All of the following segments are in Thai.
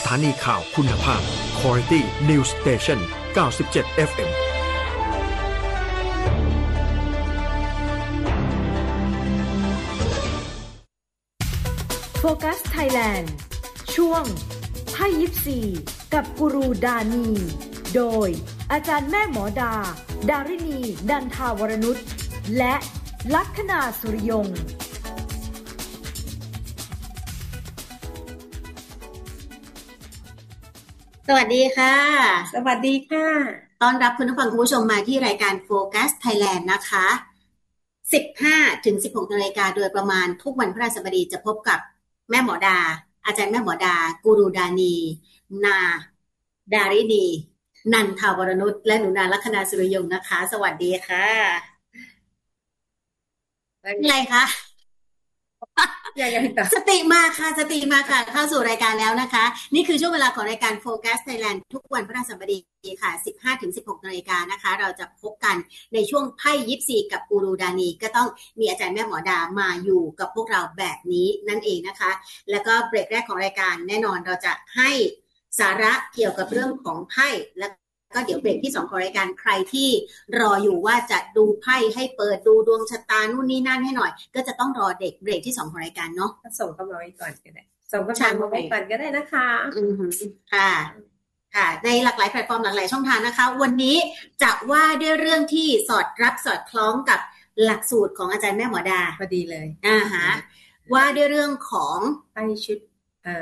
ถานีข่าวคุณภาพ Quality News Station 97 FM โฟกัสไทยแลนด์ช่วงไพ่ยิปซีกับกูรูดานีโดยอาจารย์แม่หมอดาริณีดันทาวรนุชและลัคนาสุริยงสวัสดีค่ะสวัสดีค่ะต้อนรับคุณผู้ฟังคุณผู้ชมมาที่รายการโฟกัสไทยแลนด์นะคะ15 ถึง 16 นาฬิกาโดยประมาณทุกวันพฤหัสบดีจะพบกับแม่หมออาจารย์แม่หมอกูรูดานีดาริณีนันทาวรนุชและหนูนาลัคนาสุริยงนะคะสวัสดีค่ะอะไรคะสติมาค่ะเข้าสู่รายการแล้วนะคะนี่คือช่วงเวลาของรายการโฟกัสไทยแลนด์ทุกวันพฤหัสบดีค่ะ 15 ถึง 16 นาฬิกานะคะเราจะพบกันในช่วงไพ่ยิปซีกับกูรูดานีก็ต้องมีอาจารย์แม่หมอมาอยู่กับพวกเราแบบนี้นั่นเองนะคะแล้วก็เบรกแรกของรายการแน่นอนเราจะให้สาระเกี่ยวกับเรื่องของไพ่และก็เดี๋ยวเบรกที่2ของรายการใครที่รออยู่ว่าจะดูไพ่ให้เปิดดูดวงชะตานู่นนี่นั่นให้หน่อยก็จะต้องรอเด็กเบรกที่2ของรายการเนาะส่งเข้ามาไว้ก่อนก็ได้ส่งเข้ามาไว้ก่อนก็ได้นะคะค่ะในหลากหลายแพลตฟอร์มหลากหลายช่องทางนะคะวันนี้จะว่าด้วยเรื่องที่สอดคล้องกับหลักสูตรของอาจารย์แม่หมอพอดีเลยว่าด้วยเรื่องของไพ่ชุด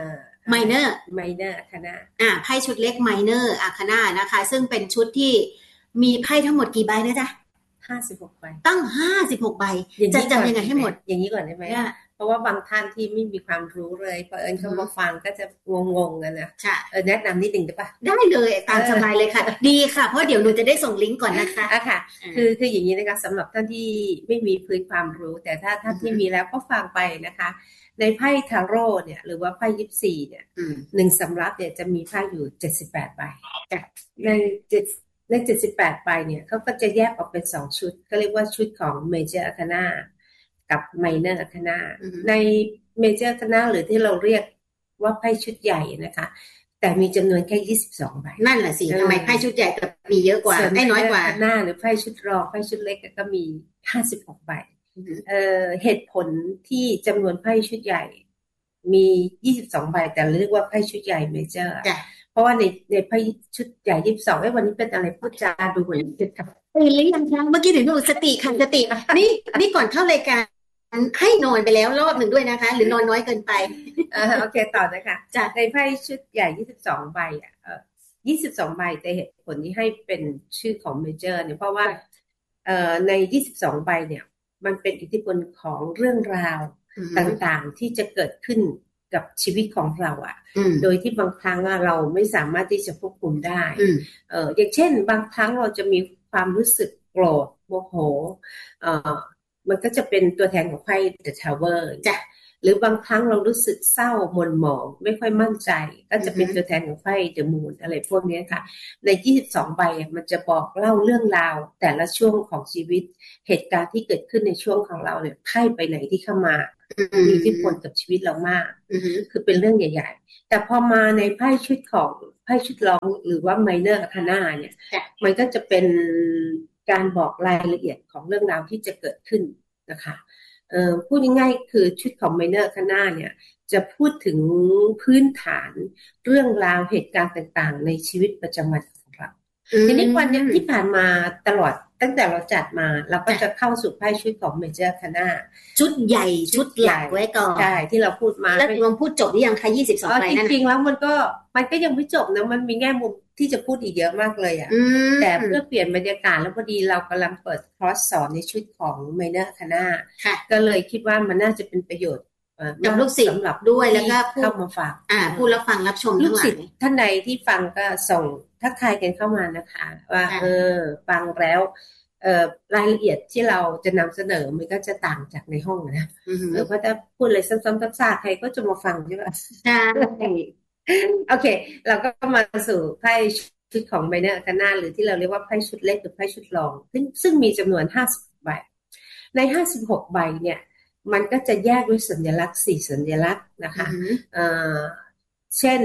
minor อาคาน่าไพ่ชุดเล็ก minor อาคาน่านะคะซึ่งเป็นชุดที่มีไพ่ทั้งหมดกี่ใบนะจ๊ะ 56 ใบตั้ง56 ใบจะจำยังไงให้หมดอย่างนี้ก่อนได้ไหมเพราะว่าบางท่านที่ไม่มีความรู้เลยพอเขามาฟังก็จะงงกันนะแนะนำนิดนึงได้ปะได้เลยตามสบายเลยค่ะดีค่ะเพราะเดี๋ยวหนูจะได้ส่งลิงก์ก่อนนะคะค่ะคืออย่างนี้นะคะสำหรับท่านที่ไม่มีพื้นความรู้แต่ถ้าท่านที่มีแล้วก็ฟังไปนะคะในไพ่ทาโร่เนี่ยหรือว่าไพ่ยิปซีเนี่ย1สำรับเนี่ยจะมีไพ่อยู่78 ใบใน78 ใบเนี่ยเขาก็จะแยกออกเป็น2ชุดก็เรียกว่าชุดของ Major Arcana กับ Minor Arcana ใน Major Arcana หรือที่เราเรียกว่าไพ่ชุดใหญ่นะคะแต่มีจำนวนแค่22 ใบนั่นแหละสิทำไมไพ่ชุดใหญ่มีเยอะกว่าได้น้อยกว่า Arcana หรือไพ่ชุดรองไพ่ชุดเล็กก็มี56 ใบเหตุผลที่จำนวนไพ่ชุดใหญ่มี22 ใบแต่เรียกว่าไพ่ชุดใหญ่เมเจอร์เพราะว่าในไพ่ชุดใหญ่22วันนี้เป็นอะไรพูดจาดูเหมือนเป็นกับตื่นหรือยังคะเมื่อกี้ถึงดูสติค่ะสตินี่ก่อนเข้ารายการให้นอนไปแล้วรอบหนึ่งด้วยนะคะหรือนอนน้อยเกินไปโอเคต่อนะคะจากในไพ่ชุดใหญ่22 ใบ22 ใบแต่เหตุผลที่ให้เป็นชื่อของเมเจอร์เนี่ยเพราะว่าใน22 ใบเนี่ยมันเป็นอิทธิพลของเรื่องราวต่างๆที่จะเกิดขึ้นกับชีวิตของเราโดยที่บางครั้งเราไม่สามารถที่จะควบคุมได้อย่างเช่นบางครั้งเราจะมีความรู้สึกโกรธโมโหมันก็จะเป็นตัวแทนของไพ่ The Tower จ้ะหรือบางครั้งเรารู้สึกเศร้าหม่นหมองไม่ค่อยมั่นใจก็จะเป็นตัวแทนของไพ่ The Moon อะไรพวกนี้ค่ะใน22 ใบมันจะบอกเล่าเรื่องราวแต่ละช่วงของชีวิตเหตุการณ์ที่เกิดขึ้นในช่วงของเราเนี่ยไพ่ไปไหนที่เข้ามามีอิทธิพลกับชีวิตเรามากคือเป็นเรื่องใหญ่ๆแต่พอมาในไพ่ชุดของไพ่ชุดรองหรือว่า Minor Arcana เนี่ยมันก็จะเป็นการบอกรายละเอียดของเรื่องราวที่จะเกิดขึ้นนะคะพูดง่ายๆคือชุดของ Minor Arcana เนี่ยจะพูดถึงพื้นฐานเรื่องราวเหตุการณ์ต่างๆในชีวิตประจำวันของเราทีนี้วันนี้ที่ผ่านมาตลอดตั้งแต่เราจัดมาเราก็จะเข้าสู่ไพ่ชุดของ Major Arcana ชุดใหญ่ชุดหลักไว้ก่อนใช่ที่เราพูดมาแล้วลองพูดจบหรือยังคะ22 ใบนั่นจริงๆแล้วมันก็ยังไม่จบนะมันมีแง่มุมที่จะพูดอีกเยอะมากเลยแต่เพื่อเปลี่ยนบรรยากาศแล้วพอดีเรากำลังเปิดคอร์สสอนในชุดของ Minor Arcana ก็เลยคิดว่ามันน่าจะเป็นประโยชน์กับลูกศิษย์สำหรับด้วยแล้วก็เข้ามาฟังผู้รับฟังรับชมลูกศิษย์ท่านใดที่ฟังก็ส่งทักทายกันเข้ามานะคะว่าฟังแล้วรายละเอียดที่เราจะนำเสนอมันก็จะต่างจากในห้องนะเพราะถ้าพูดอะไรซ้ำๆซากๆใครก็จะมาฟังใช่ไหมใช่โอเคเราก็มาสู่ไพ่ชุดของไบเนอร์กันหน้าหรือที่เราเรียกว่าไพ่ชุดเล็กหรือไพ่ชุดรองซึ่งมีจำนวน56 ใบใน56 ใบเนี่ยมันก็จะแยกด้วยสัญลักษณ์4 สัญลักษณ์นะคะเช่น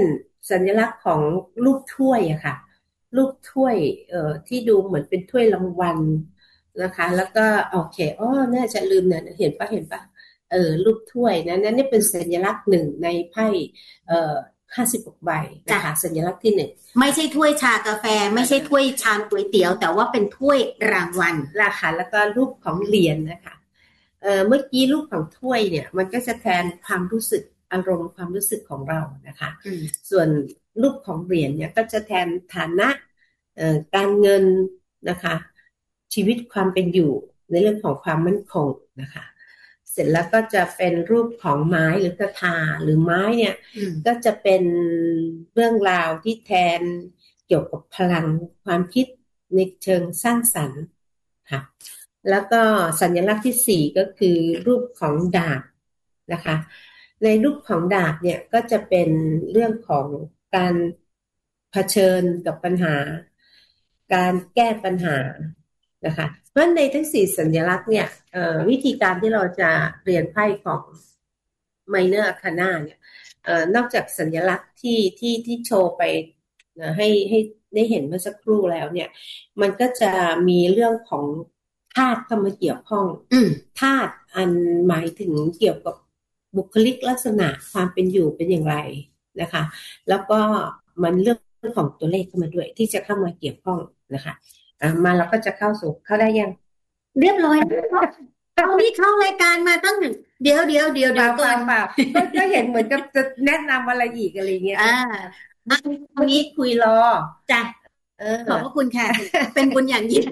สัญลักษณ์ของรูปถ้วยอะค่ะรูปถ้วยที่ดูเหมือนเป็นถ้วยรางวัลนะคะแล้วก็โอเคน่าจะลืมเนี่ยเห็นปะรูปถ้วยนะนั่นนี่เป็นสัญลักษณ์หนึ่งในไพ่56 ใบนะคะสัญลักษณ์ที่หนึ่งไม่ใช่ถ้วยชากาแฟไม่ใช่ถ้วยชามก๋วยเตี๋ยวแต่ว่าเป็นถ้วยรางวัลราคาแล้วก็รูปของเหรียญนะคะเมื่อกี้รูปของถ้วยเนี่ยมันก็จะแทนความรู้สึกอารมณ์ความรู้สึกของเรานะคะส่วนรูปของเหรียญเนี่ยก็จะแทนฐานะการเงินนะคะชีวิตความเป็นอยู่ในเรื่องของความมั่นคงนะคะเสร็จแล้วก็จะเป็นรูปของไม้หรือกระทาหรือไม้เนี่ยก็จะเป็นเรื่องราวที่แทนเกี่ยวกับพลังความคิดในเชิงสร้างสรรค์ค่ะแล้วก็สัญลักษณ์ที่สี่ก็คือรูปของดาบนะคะในรูปของดาบเนี่ยก็จะเป็นเรื่องของการเผชิญกับปัญหาการแก้ปัญหานะคะเพราะในทั้งสี่สัญลักษณ์เนี่ยวิธีการที่เราจะเรียนไพ่ของ Minor Arcana เนี่ยนอกจากสัญลักษณ์ที่โชว์ไปให้ได้เห็นเมื่อสักครู่แล้วเนี่ยมันก็จะมีเรื่องของธาตุเข้ามาเกี่ยวข้องธาตุอันหมายถึงเกี่ยวกับบุคลิกลักษณะความเป็นอยู่เป็นอย่างไรนะคะแล้วก็มันเรื่องของตัวเลขเข้ามาด้วยที่จะเข้ามาเกี่ยวข้องนะคะมาเราก็จะเข้าได้ยังเรียบร้อยตอนนี้เข้ารายการมาตั้งเดี๋ยวก่อนก็เห็นเหมือนกับจะแนะนำอะไรอีกอะไรเงี้ยตอนนี้คุยรอจ้ะขอบพระคุณค่ะเป็นบุญอย่างยิ่ง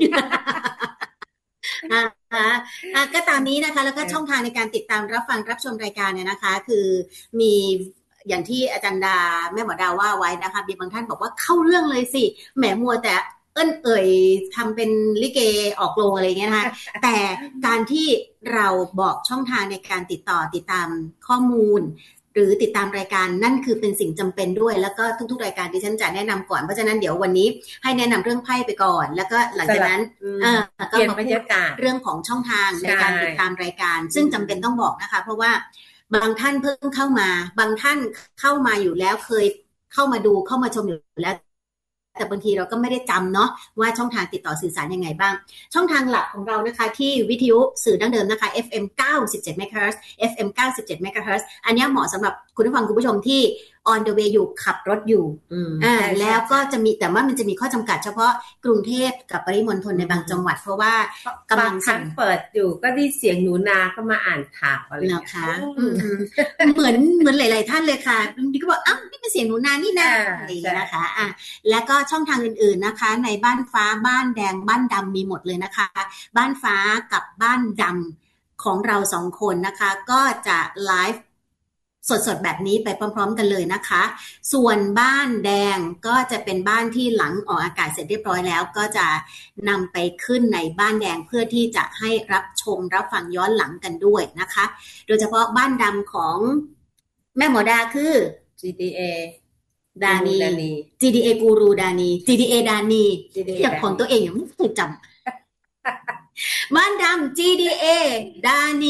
ก็ตามนี้นะคะแล้วก็ช่องทางในการติดตามรับฟังรับชมรายการเนี่ยนะคะคือมีอย่างที่อาจารย์ดาแม่หมอดาว่าไว้นะคะมีบางท่านบอกว่าเข้าเรื่องเลยสิแหมมัวแต่เอ่ยทำเป็นลิเกออกโรงอะไรเงี้ยนะคะแต่การที่เราบอกช่องทางในการติดตามข้อมูลหรือติดตามรายการนั่นคือเป็นสิ่งจำเป็นด้วยแล้วก็ทุกๆรายการดิฉันจะแนะนำก่อนเพราะฉะนั้นเดี๋ยววันนี้ให้แนะนำเรื่องไพ่ไปก่อนแล้วก็หลังจากนั้นก็มาพูดเรื่องของช่องทางในการติดตามรายการซึ่งจำเป็นต้องบอกนะคะเพราะว่าบางท่านเพิ่งเข้ามาบางท่านเข้ามาอยู่แล้วเคยเข้ามาดูเข้ามาชมอยู่แล้วแต่บางทีเราก็ไม่ได้จำเนาะว่าช่องทางติดต่อสื่อสารยังไงบ้างช่องทางหลักของเรานะคะที่วิทยุสื่อดั้งเดิมนะคะ FM 97 MHz FM 97 MHz อันนี้เหมาะสำหรับคุณผู้ฟังคุณผู้ชมที่ on the way อยู่ขับรถอยู่แล้วก็จะมีแต่ว่ามันจะมีข้อจำกัดเฉพาะกรุงเทพกับปริมณฑลในบางจังหวัดเพราะว่ากำลังเปิดอยู่ก็ได้เสียงหนูนาก็มาอ่านข่าวอะไรนะคะเหมือนหลายๆท่านเลยค่ะบางทีก็บอกอ้าวนี่เป็นเสียงหนูนานี่นะอะไรอย่างเงี้ยนะคะแล้วก็ช่องทางอื่นๆนะคะในบ้านฟ้าบ้านแดงบ้านดำมีหมดเลยนะคะบ้านฟ้ากับบ้านดำของเราสองคนนะคะก็จะไลฟ์สดๆแบบนี้ไปพร้อมๆกันเลยนะคะส่วนบ้านแดงก็จะเป็นบ้านที่หลังออกอากาศเสร็จเรียบร้อยแล้วก็จะนำไปขึ้นในบ้านแดงเพื่อที่จะให้รับชมรับฟังย้อนหลังกันด้วยนะคะโดยเฉพาะบ้านดำของแม่หมอดาคือ GDA ดานี GDA กูรูดานี GDA ดานีจากของตัวเองยังไม่เคยจำบ้านดำ GDA ดานี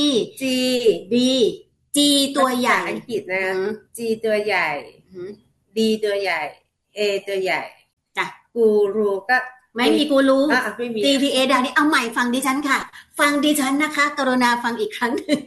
GB G ตัวใหญ่อังกฤษนะ G ตัวใหญ่ D ตัวใหญ่ A ตัวใหญ่จ้ะกูรูก็ไม่มีกูรู GDA ดานีเอาใหม่ฟังดิฉันค่ะฟังดิฉันนะคะกรุณาฟังอีกครั้งนึง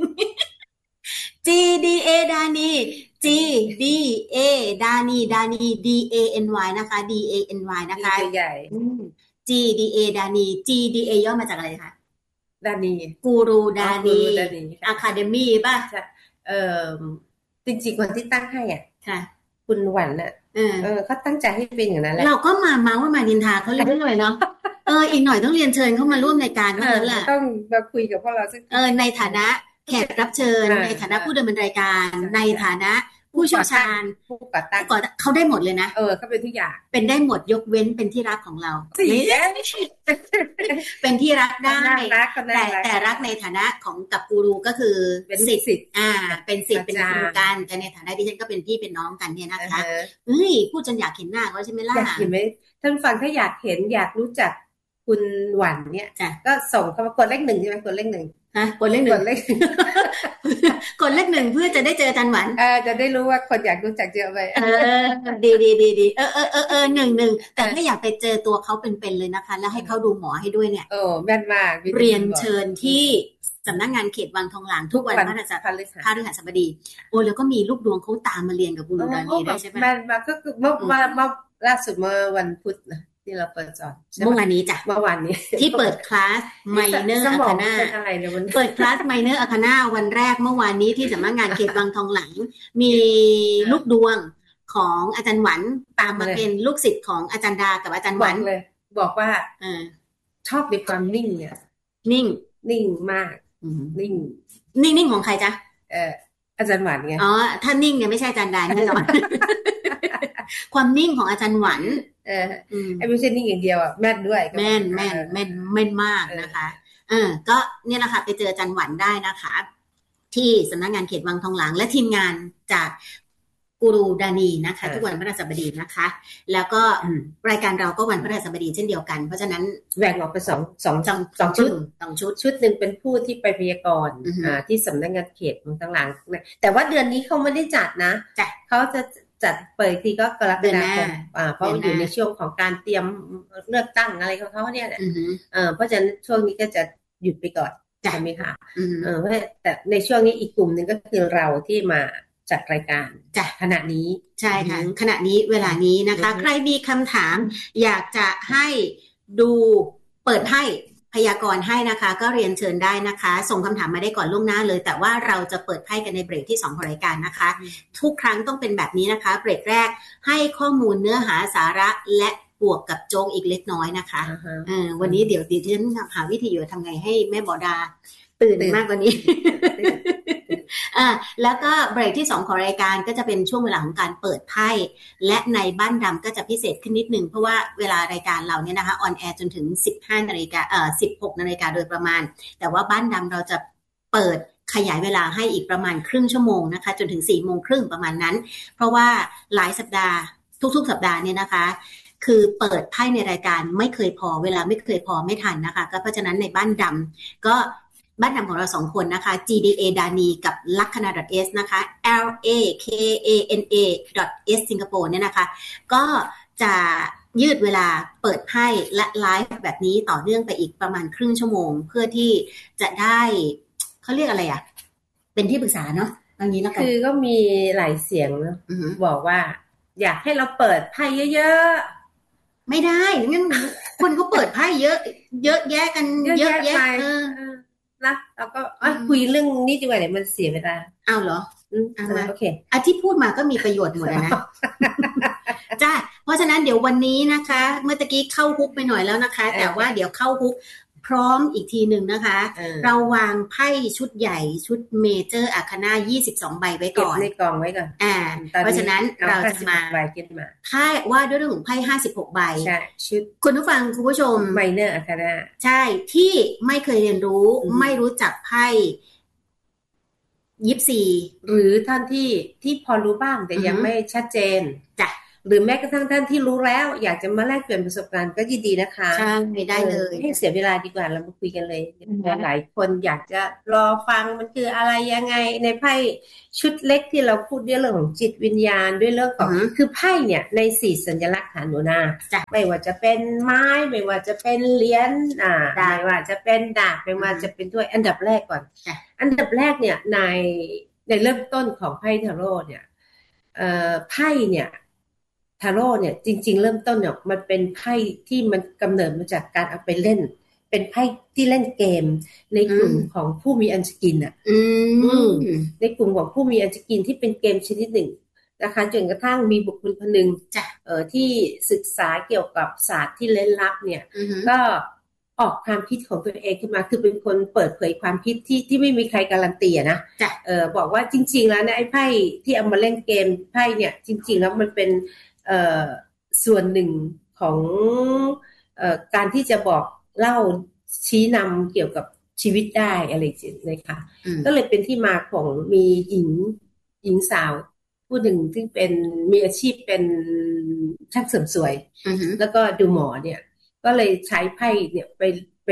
GDA ดานี GDA ดานี DANY นะคะ DANY นะคะตัวใหญ่ GDA ดานี GDA ย่อมาจากอะไรคะดานีกูรูดานี Academy ป่ะจริงๆคนที่ตั้งให้อ่ะค่ะคุณหวันน่ะเขาตั้งใจให้เป็นอย่างนั้นแหละเราก็มาเมาส์ว่ามานินทาเขาเรื่อยๆเนาะอีกหน่อยต้องเรียนเชิญเข้ามาร่วมรายการนั่นแหละต้องมาคุยกับพวกเราสักในฐานะแขกรับเชิญในฐานะผู้ดำเนินรายการในฐานะผู้เชี่ยวชาญผู้ก่อตั้งเขาได้หมดเลยนะเขาเป็นทุกอย่างเป็นได้หมดยกเว้นเป็นที่รักของเราเป็นที่รักได้แต่รักในฐานะของกับกูรูก็คือเป็นสิทธิ์เป็นสิทธิ์เป็นครูกันแต่ในฐานะที่ฉันก็เป็นพี่เป็นน้องกันเนี่ยนะคะพูดจนอยากเห็นหน้าเขาใช่ไหมล่ะอยากเห็นไหมท่านฟังถ้าอยากเห็นอยากรู้จักคุณหวันเนี่ยก็ส่งเข้ามากดเลข 1ใช่ไหมกดเลข 1 กดเลขหนึ่ง กดเลขหนึ่งเพื่อจะได้เจออาจารย์หวันจะได้รู้ว่าคนอยากรู้จักเยอะไหมดีหนึ่งแต่ถ้าอยากไปเจอตัวเขาเป็นๆเลยนะคะแล้วให้เขาดูหมอให้ด้วยเนี่ยแม่นมากเรียนเชิญที่สำนักงานเขตวังทองหลางทุกวันพฤหัสบดีแล้วก็มีลูกดวงเขาตามมาเรียนกับคุณดานีได้ใช่ไหมแม่นมากก็คือเมื่อล่าสุดเมื่อวันพุธนะที่เราเปิดสอนเมื่อวานนี้จ้ะเมื่อวานนี้ที่เปิดคลาส Minor Arcana เปิดคลาส Minor Arcana วันแรกเมื่อวานนี้ที่สำนักงานเขตวังทองหลางมีลูกดวงของอาจารย์หวันตามมาเป็นลูกศิษย์ของอาจารย์ดากับอาจารย์หวันเลยบอกว่าชอบในความนิ่งเนี่ยนิ่งมากนิ่งของใครจ๊ะอาจารย์หวันไงถ้านิ่งเนี่ยไม่ใช่อาจารย์ดาแน่นอนความนิ่งของอาจารย์หวันไม่ใช่นิ่งอย่างเดียวแม่นด้วยแม่นมากนะคะก็เนี่ยแหละค่ะไปเจออาจารย์หวันได้นะคะที่สำนักงานเขตวังทองหลางและทีมงานจากกูรูดานีนะคะทุกวันพฤหัสบดีนะคะแล้วก็รายการเราก็วันพฤหัสบดีเช่นเดียวกันเพราะฉะนั้นแบ่งออกเป็นสองชุดหนึ่งเป็นผู้ที่ไปพยากรณ์ที่สำนักงานเขตวังทองหลางแต่ว่าเดือนนี้เขาไม่ได้จัดนะเขาจะจัดเปิดทีก็กรกฎาคมเพราะอยู่ในช่วงของการเตรียมเลือกตั้งอะไรของเขาเนี่ยเพราะฉะนั้นช่วงนี้ก็จะหยุดไปก่อนใช่ไหมคะแต่ในช่วงนี้อีกกลุ่มหนึ่งก็คือเราที่มาจัดรายการขณะนี้ใช่ค่ะขณะนี้เวลานี้นะคะใครมีคำถามอยากจะให้ดูเปิดให้พยากรณ์ให้นะคะก็เรียนเชิญได้นะคะส่งคำถามมาได้ก่อนล่วงหน้าเลยแต่ว่าเราจะเปิดไพ่กันในเบรกที่2ของรายการนะคะทุกครั้งต้องเป็นแบบนี้นะคะเบรกแรกให้ข้อมูลเนื้อหาสาระและบวกกับโจ๊กอีกเล็กน้อยนะคะวันนี้เดี๋ยวดิฉันหาวิธีอยู่ทำไงให้แม่บอดาตื่นมากกว่านี้ แล้วก็เบรกที่2ของรายการก็จะเป็นช่วงเวลาของการเปิดไพ่และในบ้านดำก็จะพิเศษขึ้นนิดนึงเพราะว่าเวลารายการเราเนี่ยนะคะออนแอร์จนถึง 16 นาฬิกาโดยประมาณแต่ว่าบ้านดำเราจะเปิดขยายเวลาให้อีกประมาณครึ่งชั่วโมงนะคะจนถึง 16:30 ประมาณนั้นเพราะว่าหลายสัปดาห์ทุกๆสัปดาห์เนี่ยนะคะคือเปิดไพ่ในรายการไม่เคยพอเวลาไม่เคยพอไม่ทันนะคะก็เพราะฉะนั้นในบ้านดำก็บ้านดำของเรา2คนนะคะ GDA ดานีกับลัคนา .s นะคะ LAKANA.s สิงคโปร์เนี่ยนะคะก็จะยืดเวลาเปิดไพ่และไลฟ์แบบนี้ต่อเนื่องไปอีกประมาณครึ่งชั่วโมงเพื่อที่จะได้เขาเรียกอะไรอ่ะเป็นที่ปรึกษาเนาะตรงนี้แล้วกันคือก็มีหลายเสียงนะบอกว่าอยากให้เราเปิดไพ่เยอะๆไม่ได้งั้นคนเขาเปิดไพ่เยอะแยะกันเยอะแยะนะแล้วก็คุยเรื่องนี้ดีกว่าเนี่ยมันเสียเวลาเอาเหรอโอเคที่พูดมาก็มีประโยชน์หมดนะจ้าเพราะฉะนั้นเดี๋ยววันนี้นะคะเมื่อกี้เข้าฮุกไปหน่อยแล้วนะคะแต่ว่าเดี๋ยวเข้าฮุกพร้อมอีกทีหนึ่งนะคะเราวางไพ่ชุดใหญ่ชุดเมเจอร์อาคาน่า22 ใบไว้ก่อนในกองไว้ก่อนเพราะฉะนั้นเราจะมาไพ่ว่าด้วยเรื่องของไพ่56 ใบใช่ชุดคุณผู้ฟังคุณผู้ชมไมเนอร์อาคาน่าใช่ที่ไม่เคยเรียนรู้ไม่รู้จักไพ่24 หรือท่านที่พอรู้บ้างแต่ยังไม่ชัดเจนจ้ะหรือแม้กระทั่งท่านที่รู้แล้วอยากจะมาแลกเปลี่ยนประสบการณ์ก็ยินดีนะคะใช่ไม่ได้เลยให้เสียเวลาดีกว่าเรามาคุยกันเลยหลายคนอยากจะรอฟังมันคืออะไรยังไงในไพ่ชุดเล็กที่เราพูดเรื่องของจิตวิญญาณด้วยเรื่องของคือไพ่เนี่ยใน4สัญลักษณ์ฐานหนูนาไม่ว่าจะเป็นไม้ไม่ว่าจะเป็นเหรียญไม่ว่าจะเป็นดาบไม่ว่าจะเป็นด้วยอันดับแรกก่อนอันดับแรกเนี่ยในเริ่มต้นของไพ่ทาโร่เนี่ยไพ่เนี่ยทาโร่เนี่ยจริงๆเริ่มต้นเนี่ยมันเป็นไพ่ที่มันกำเนิดมาจากการเอาไปเล่นเป็นไพ่ที่เล่นเกมในกลุ่มของผู้มีอันจะกินในกลุ่มของผู้มีอันจะกินที่เป็นเกมชนิดหนึ่งนะคะจนกระทั่งมีบุคคลคนหนึ่งที่ศึกษาเกี่ยวกับศาสตร์ที่เล่นลับเนี่ยก็ออกความคิดของตัวเองขึ้นมาคือเป็นคนเปิดเผยความคิดที่ไม่มีใครการันตีนะบอกว่าจริงๆแล้วนะไอ้ไพ่ที่เอามาเล่นเกมไพ่เนี่ยจริงๆแล้วมันเป็นส่วนหนึ่งของการที่จะบอกเล่าชี้นำเกี่ยวกับชีวิตได้อะไรอย่างนี้ค่ะก็เลยเป็นที่มาของมีหญิงสาวผู้หนึ่งที่เป็นมีอาชีพเป็นช่างเสริมสวยแล้วก็ดูหมอเนี่ยก็เลยใช้ไพ่เนี่ยไป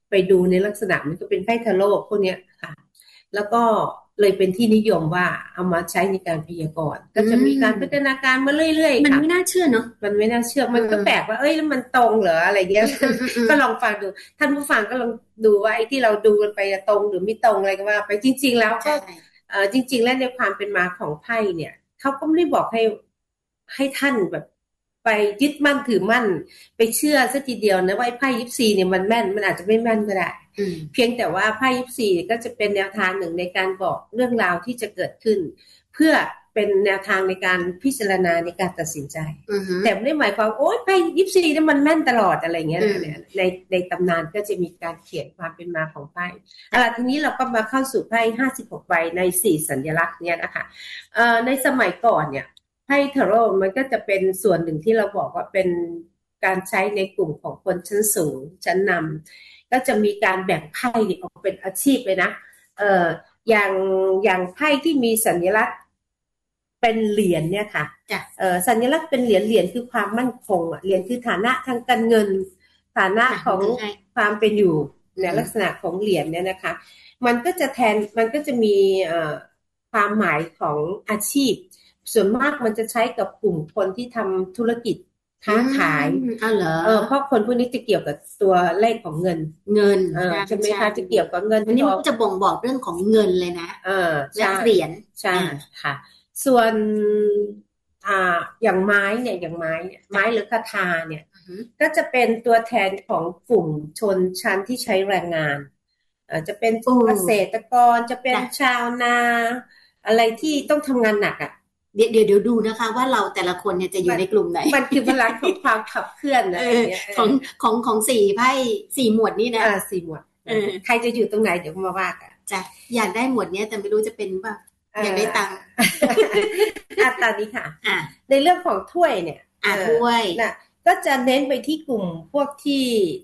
ไปดูในลักษณะมันก็เป็นไพ่ทาโร่พวกเนี้ยค่ะแล้วก็เลยเป็นที่นิยมว่าเอามาใช้ในการพยากรณ์ก็จะมีการพัฒนาการมาเรื่อยๆมันค่ะไม่น่าเชื่อเนาะมันไม่น่าเชื่อมันก็แปลกว่าเอ้ยแล้วมันตรงเหรออะไรเงี้ยก็ลองฟังดูท่านผู้ฟังก็ลองดูว่าไอ้ที่เราดูกันไปตรงหรือไม่ตรงอะไรก็ว่าไปจริงๆแล้วก็จริงๆแล้วในความเป็นมาของไพ่เนี่ยเขาก็ไม่ได้บอกให้ท่านแบบไปยึดมั่นถือมั่นไปเชื่อซะทีเดียวนะว่าไอ้ไพ่ยิปซีเนี่ยมันแม่นมันอาจจะไม่แม่นก็ได้เพียงแต่ว่าไพ่ยิปซีก็จะเป็นแนวทางหนึ่งในการบอกเรื่องราวที่จะเกิดขึ้นเพื่อเป็นแนวทางในการพิจารณาในการตัดสินใจแต่ไม่ได้หมายความโอ๊ยไพ่ยิปซีนี่มันแม่นตลอดอะไรเงี้ยในตำนานก็จะมีการเขียนความเป็นมาของไพ่ทีนี้เราก็มาเข้าสู่ไพ่56ใบใน4สัญลักษณ์เนี่ยนะคะในสมัยก่อนเนี่ยไพ่ทาโร่มันก็จะเป็นส่วนหนึ่งที่เราบอกว่าเป็นการใช้ในกลุ่มของคนชั้นสูงชั้นนำก็จะมีการแบ่งไพ่ออกเป็นอาชีพเลยนะอย่างไพ่ที่มีสัญลักษณ์เป็นเหรียญเนี่ยค่ะสัญลักษณ์เป็นเหรียญคือความมั่นคงเหรียญคือฐานะทางการเงินฐานะของความเป็นอยู่ในลักษณะของเหรียญเนี่ยนะคะมันก็จะมีความหมายของอาชีพส่วนมากมันจะใช้กับกลุ่มคนที่ทำธุรกิจค้าขายเพราะคนพวกนี้จะเกี่ยวกับตัวเลขของเงินใช่ไหมคะจะเกี่ยวกับเงินอันนี้มันจะบ่งบอกเรื่องของเงินเลยนะและเหรียญใช่ค่ะส่วนอย่างไม้เนี่ยอย่างไม้หรือคาถาเนี่ยก็จะเป็นตัวแทนของกลุ่มชนชั้นที่ใช้แรงงานจะเป็นเกษตรกรจะเป็นชาวนาอะไรที่ต้องทำงานหนักอ่ะเดี๋ยวดูนะคะว่าเราแต่ละคนเนี่ยจะอยู่ในกลุ่มไหนมันคือพลังของความขับเคลื่อนนะของสี่ไพ่สี่หมวดนี่นะสี่หมวดใครจะอยู่ตรงไหนเดี๋ยวมาว่ากันจ้ะอยากได้หมวดเนี้ยแต่ไม่รู้จะเป็นป่ะอยากได้ตังค์ตอนนี้ค่ะในเรื่องของถ้วยเนี่ยถ้วยนะก็จะเน้นไปที่กลุ่มพวกที่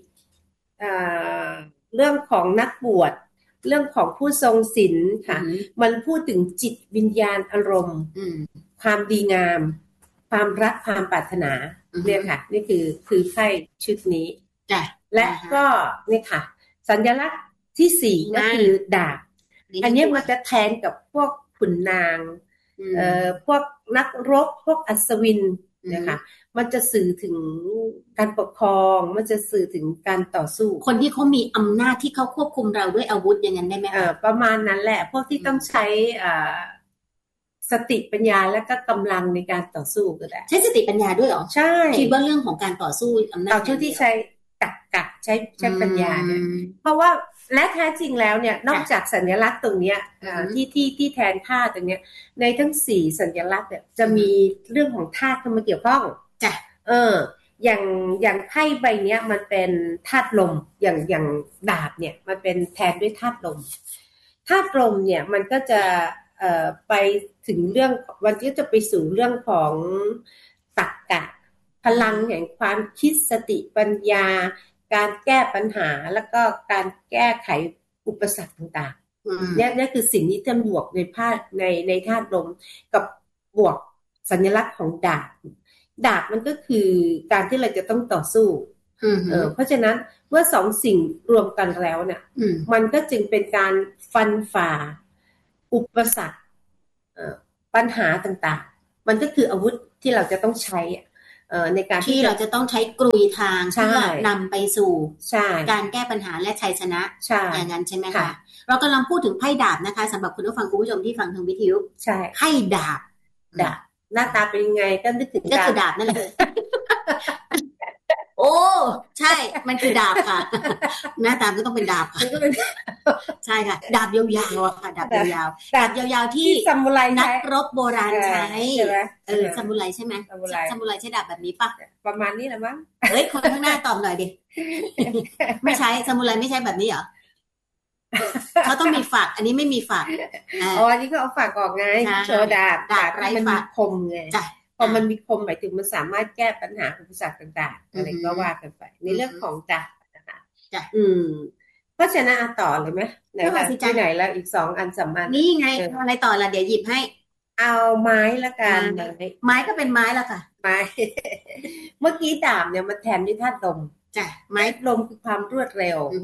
เรื่องของนักบวชเรื่องของผู้ทรงศีลค่ะมันพูดถึงจิตวิญญาณอารมณ์ความดีงามความรักความปรารถนาเนี่ยค่ะนี่คือไพ่ชุดนี้และก็นี่ค่ะสัญลักษณ์ที่4ก็คือดาบอันนี้มันจะแทนกับพวกขุนนางพวกนักรบพวกอัศวินนะคะมันจะสื่อถึงการปกครองมันจะสื่อถึงการต่อสู้คนที่เขามีอำนาจที่เขาควบคุมเราด้วยอาวุธอย่างนั้นได้ไหมประมาณนั้นแหละพวกที่ต้องใช้สติปัญญาและก็กำลังในการต่อสู้ก็ได้ใช้สติปัญญาด้วยเหรอใช่คิดว่าเรื่องของการต่อสู้อำนาจที่ใช้ตรรกะใช้ปัญญาเนี่ยเพราะว่าและแท้จริงแล้วเนี่ยนอกจากสัญลักษณ์ตรงเนี้ยที่แทนธาตุตรงเนี้ยในทั้ง4สัญลักษณ์เนี่ยจะมีเรื่องของธาตุเข้ามาเกี่ยวข้องจ้ะอย่างไพ่ใบเนี้ยมันเป็นธาตุลมอย่างดาบเนี่ยมันเป็นแทนด้วยธาตุลมเนี่ยมันก็จะไปถึงเรื่องวันที่จะไปสู่เรื่องของตรรกะพลังแห่งความคิดสติปัญญาการแก้ปัญหาแล้วก็การแก้ไขอุปสรรคต่างๆนี่คือสิ่งที่ท่านบวกในธาตุลมกับบวกสัญลักษณ์ของดาบมันก็คือการที่เราจะต้องต่อสู้เพราะฉะนั้นเมื่อ2สิ่งรวมกันแล้วเนี่ยมันก็จึงเป็นการฟันฝ่าอุปสรรคปัญหาต่างๆมันก็คืออาวุธที่เราจะต้องใช้ในการที่เราจะต้องใช้กลุยทางเพื่อนำไปสู่การแก้ปัญหาและชัยชนะอย่างนั้นใช่ไหมคะเรากำลังพูดถึงไพ่ดาบนะคะสำหรับคุณผู้ฟังคุณผู้ชมที่ฟังทางวิทยุไพ่ดาบหน้าตาเป็นยังไงก็นึกถึงก็คือดาบนั่นแหละโอ้ใช่มันคือดาบค่ะหน้าตาก็ต้องเป็นดาบค่ะใช่ค่ะดาบยาวๆค่ะดาบยาวๆที่ซามูไรนักรบโบราณใช้ซามูไรใช่ไหมซามูไรใช้ดาบแบบนี้ปะประมาณนี้แหละมั้งเฮ้ยคนข้างหน้าตอบหน่อยดิไม่ใช้ซามูไรไม่ใช้แบบนี้เหรอเขาต้องมีฝักอันนี้ไม่มีฝักอันนี้เขาเอาฝักออกไงโชว์ดาบไร้ฝักคมไงพอมันมีคมหมายถึงมันสามารถแก้ปัญหาอุปสรรคต่างๆอะไรก็ว่ากันไปในเรื่องของดาบนะคะเพราะฉะนั้นต่อเลยไหมไหนละที่ไหนแล้วอีก2อันสำคัญนี่ไงอะไรต่อละเดี๋ยวหยิบให้เอาไม้ละกันไม้ก็เป็นไม้ละค่ะไม้เมื่อกี้ดาบเนี่ยมันแทนด้วยธาตุลมจ้ะไม้ลมคือความรวดเร็ว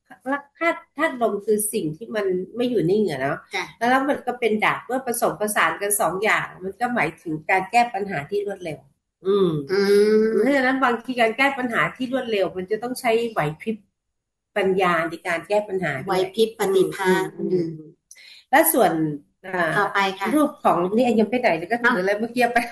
ธาตุลมคือสิ่งที่มันไม่อยู่นิ่งอะเนาะแล้วมันก็เป็นดาบเมื่อผสมผสานกัน2 อย่างมันก็หมายถึงการแก้ปัญหาที่รวดเร็วเพราะฉะนั้นบางทีการแก้ปัญหาที่รวดเร็วมันจะต้องใช้ไหวพริบปัญญาในการแก้ปัญหาไหวพริบปฏิภาณและส่วนต่อไปค่ะรูปของนี่ยังไปไหนเลยก็ถือเลยเมื่อกี้ไป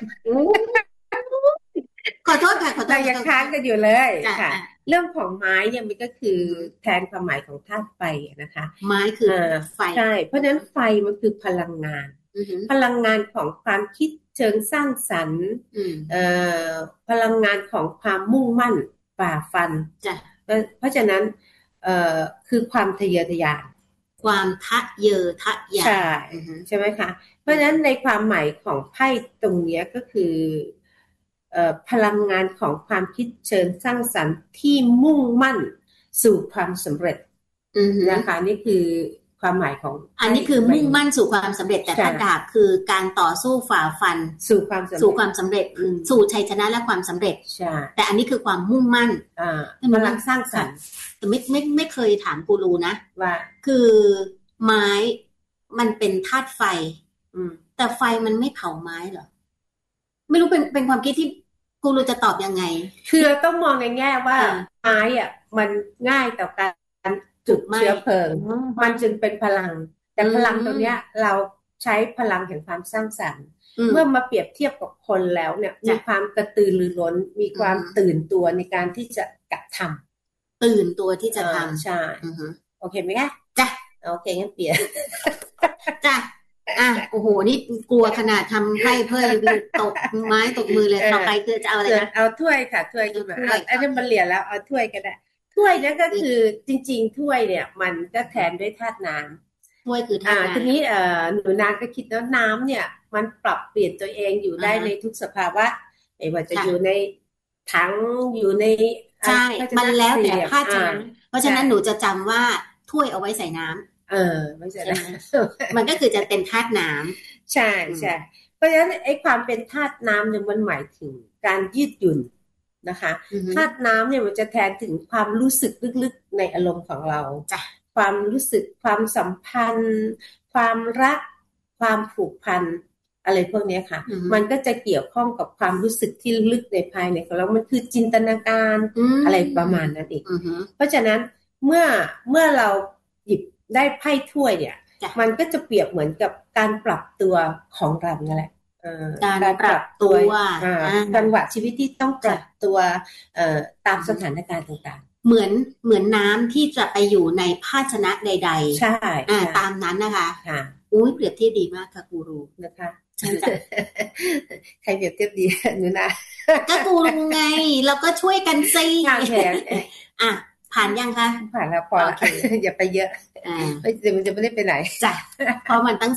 ขอโทษค่ะขอโทษยังค้างกันอยู่เลยค่ะเรื่องของไม้เนี่ยมันก็คือแทนความหมายของธาตุไฟนะคะไม้คือไฟใช่เพราะฉะนั้นไฟมันคือพลังงานพลังงานของความคิดเชิงสร้างสรรค์พลังงานของความมุ่งมั่นฝ่าฟันเพราะฉะนั้นคือความทะเยอทะยานความทะเยอทะยานใช่ไหมคะเพราะฉะนั้นในความหมายของไพ่ตรงนี้ก็คือพลังงานของความคิดเชิงสร้างสรรค์ที่มุ่งมั่นสู่ความสำเร็จนะคะนี่คือความหมายของอันนี้คือมุ่งมั่นสู่ความสำเร็จแต่ถ้าดาบคือการต่อสู้ฝ่าฟันสู่ความสำเร็จสู่ชัยชนะและความสำเร็จแต่อันนี้คือความมุ่งมั่นพลังสร้างสรรค์แต่ไม่เคยถามกูรูนะว่าคือไม้มันเป็นธาตุไฟแต่ไฟมันไม่เผาไม้เหรอไม่รู้เป็นความคิดที่กูรู้จะตอบยังไงคือเราต้องมองในแง่ว่าไม้อ่ะมันง่ายต่อการจุดเชื้อเพลิงมันจึงเป็นพลังแต่พลังตรงเนี้ยเราใช้พลังแห่งความสร้างสรรค์เมื่อมาเปรียบเทียบกับคนแล้วเนี่ยมีความกระตือรือร้นมีความตื่นตัวในการที่จะกระทำตื่นตัวที่จะทำใช่โอเคไหมคะจ้ะโอเคงั้นเปลี่ยนจ้ะโอ้โหนี่กลัวขนาดทำให้เพื่อตกไม้ตกมือเลยต่อไปคือจะเอาอะไรนะเอาถ้วยค่ะถ้วยขึ้นมาอันนี้มันเหรียญแล้วเอาถ้วยก็ได้ถ้วยนั่นก็คือจริงๆถ้วยเนี่ยมันก็แทนด้วยธาตุน้ำถ้วยคือธาตุน้ำทีนี้หนูนาก็คิดว่าน้ำเนี่ยมันปรับเปลี่ยนตัวเองอยู่ได้ในทุกสภาวะไม่ว่าจะอยู่ในถังอยู่ในใช่มันแล้วแต่ภาชนะเพราะฉะนั้นหนูจะจำว่าถ้วยเอาไว้ใส่น้ำไม่ใช่นะมันก็คือจะเป็นธาตุน้ำใช่ใช่เพราะฉะนั้นไอ้ความเป็นธาตุน้ำเนี่ยมันหมายถึงการยืดหยุ่นนะคะธาตุน้ำเนี่ยมันจะแทนถึงความรู้สึกลึกๆในอารมณ์ของเราความรู้สึกความสัมพันธ์ความรักความผูกพันอะไรพวกนี้ค่ะมันก็จะเกี่ยวข้องกับความรู้สึกที่ลึกในภายในของเรามันคือจินตนาการอะไรประมาณนั้นเองเพราะฉะนั้นเมื่อเราหยิบได้ไพ่ถ้วยเนี่ยมันก็จะเปรียบเหมือนกับการปรับตัวของเรานั่นแหละการปรับตัวจังหวะชีวิตที่ต้องปรับตัวตามสถานการณ์ต่างๆเหมือนน้ำที่จะไปอยู่ในภาชนะใดๆใช่ตามนั้นนะคะอุ้ยเปรียบเทียบดีมากค่ะกูรูนะคะใช่จ้ะใครเปรียบเทียบดีหนูนะก็กูรูไงเราก็ช่วยกันซิผ่านยังคะผ่านแล้วพออย่าไปเยอะมันจะไม่ได้ไปไหนจ้ะเพราะมันตั้ง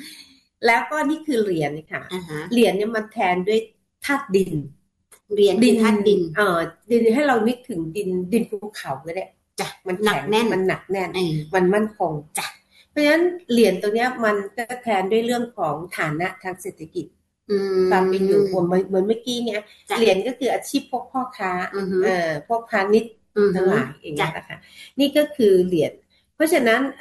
4แล้วก็นี่คือเหรียญค่ะเหรียญเนี่ยมันแทนด้วยธาตุดินเหรียญดินธาตุดินดินให้เรานึกถึงดินภูเขาก็ได้จ้ะมันหนักแน่นมันหนักแน่นมันมั่นคงจ้ะเพราะฉะนั้นเหรียญตัวเนี้ยมันก็แทนด้วยเรื่องของฐานะทางเศรษฐกิจความเป็นอยู่เหมือนเมื่อกี้เนี่ยเหรียญก็คืออาชีพพวกพ่อค้าพวกพาณิชย์ทั้งหลายเองนะคะนี่ก็คือเหรียญเพราะฉะนั้น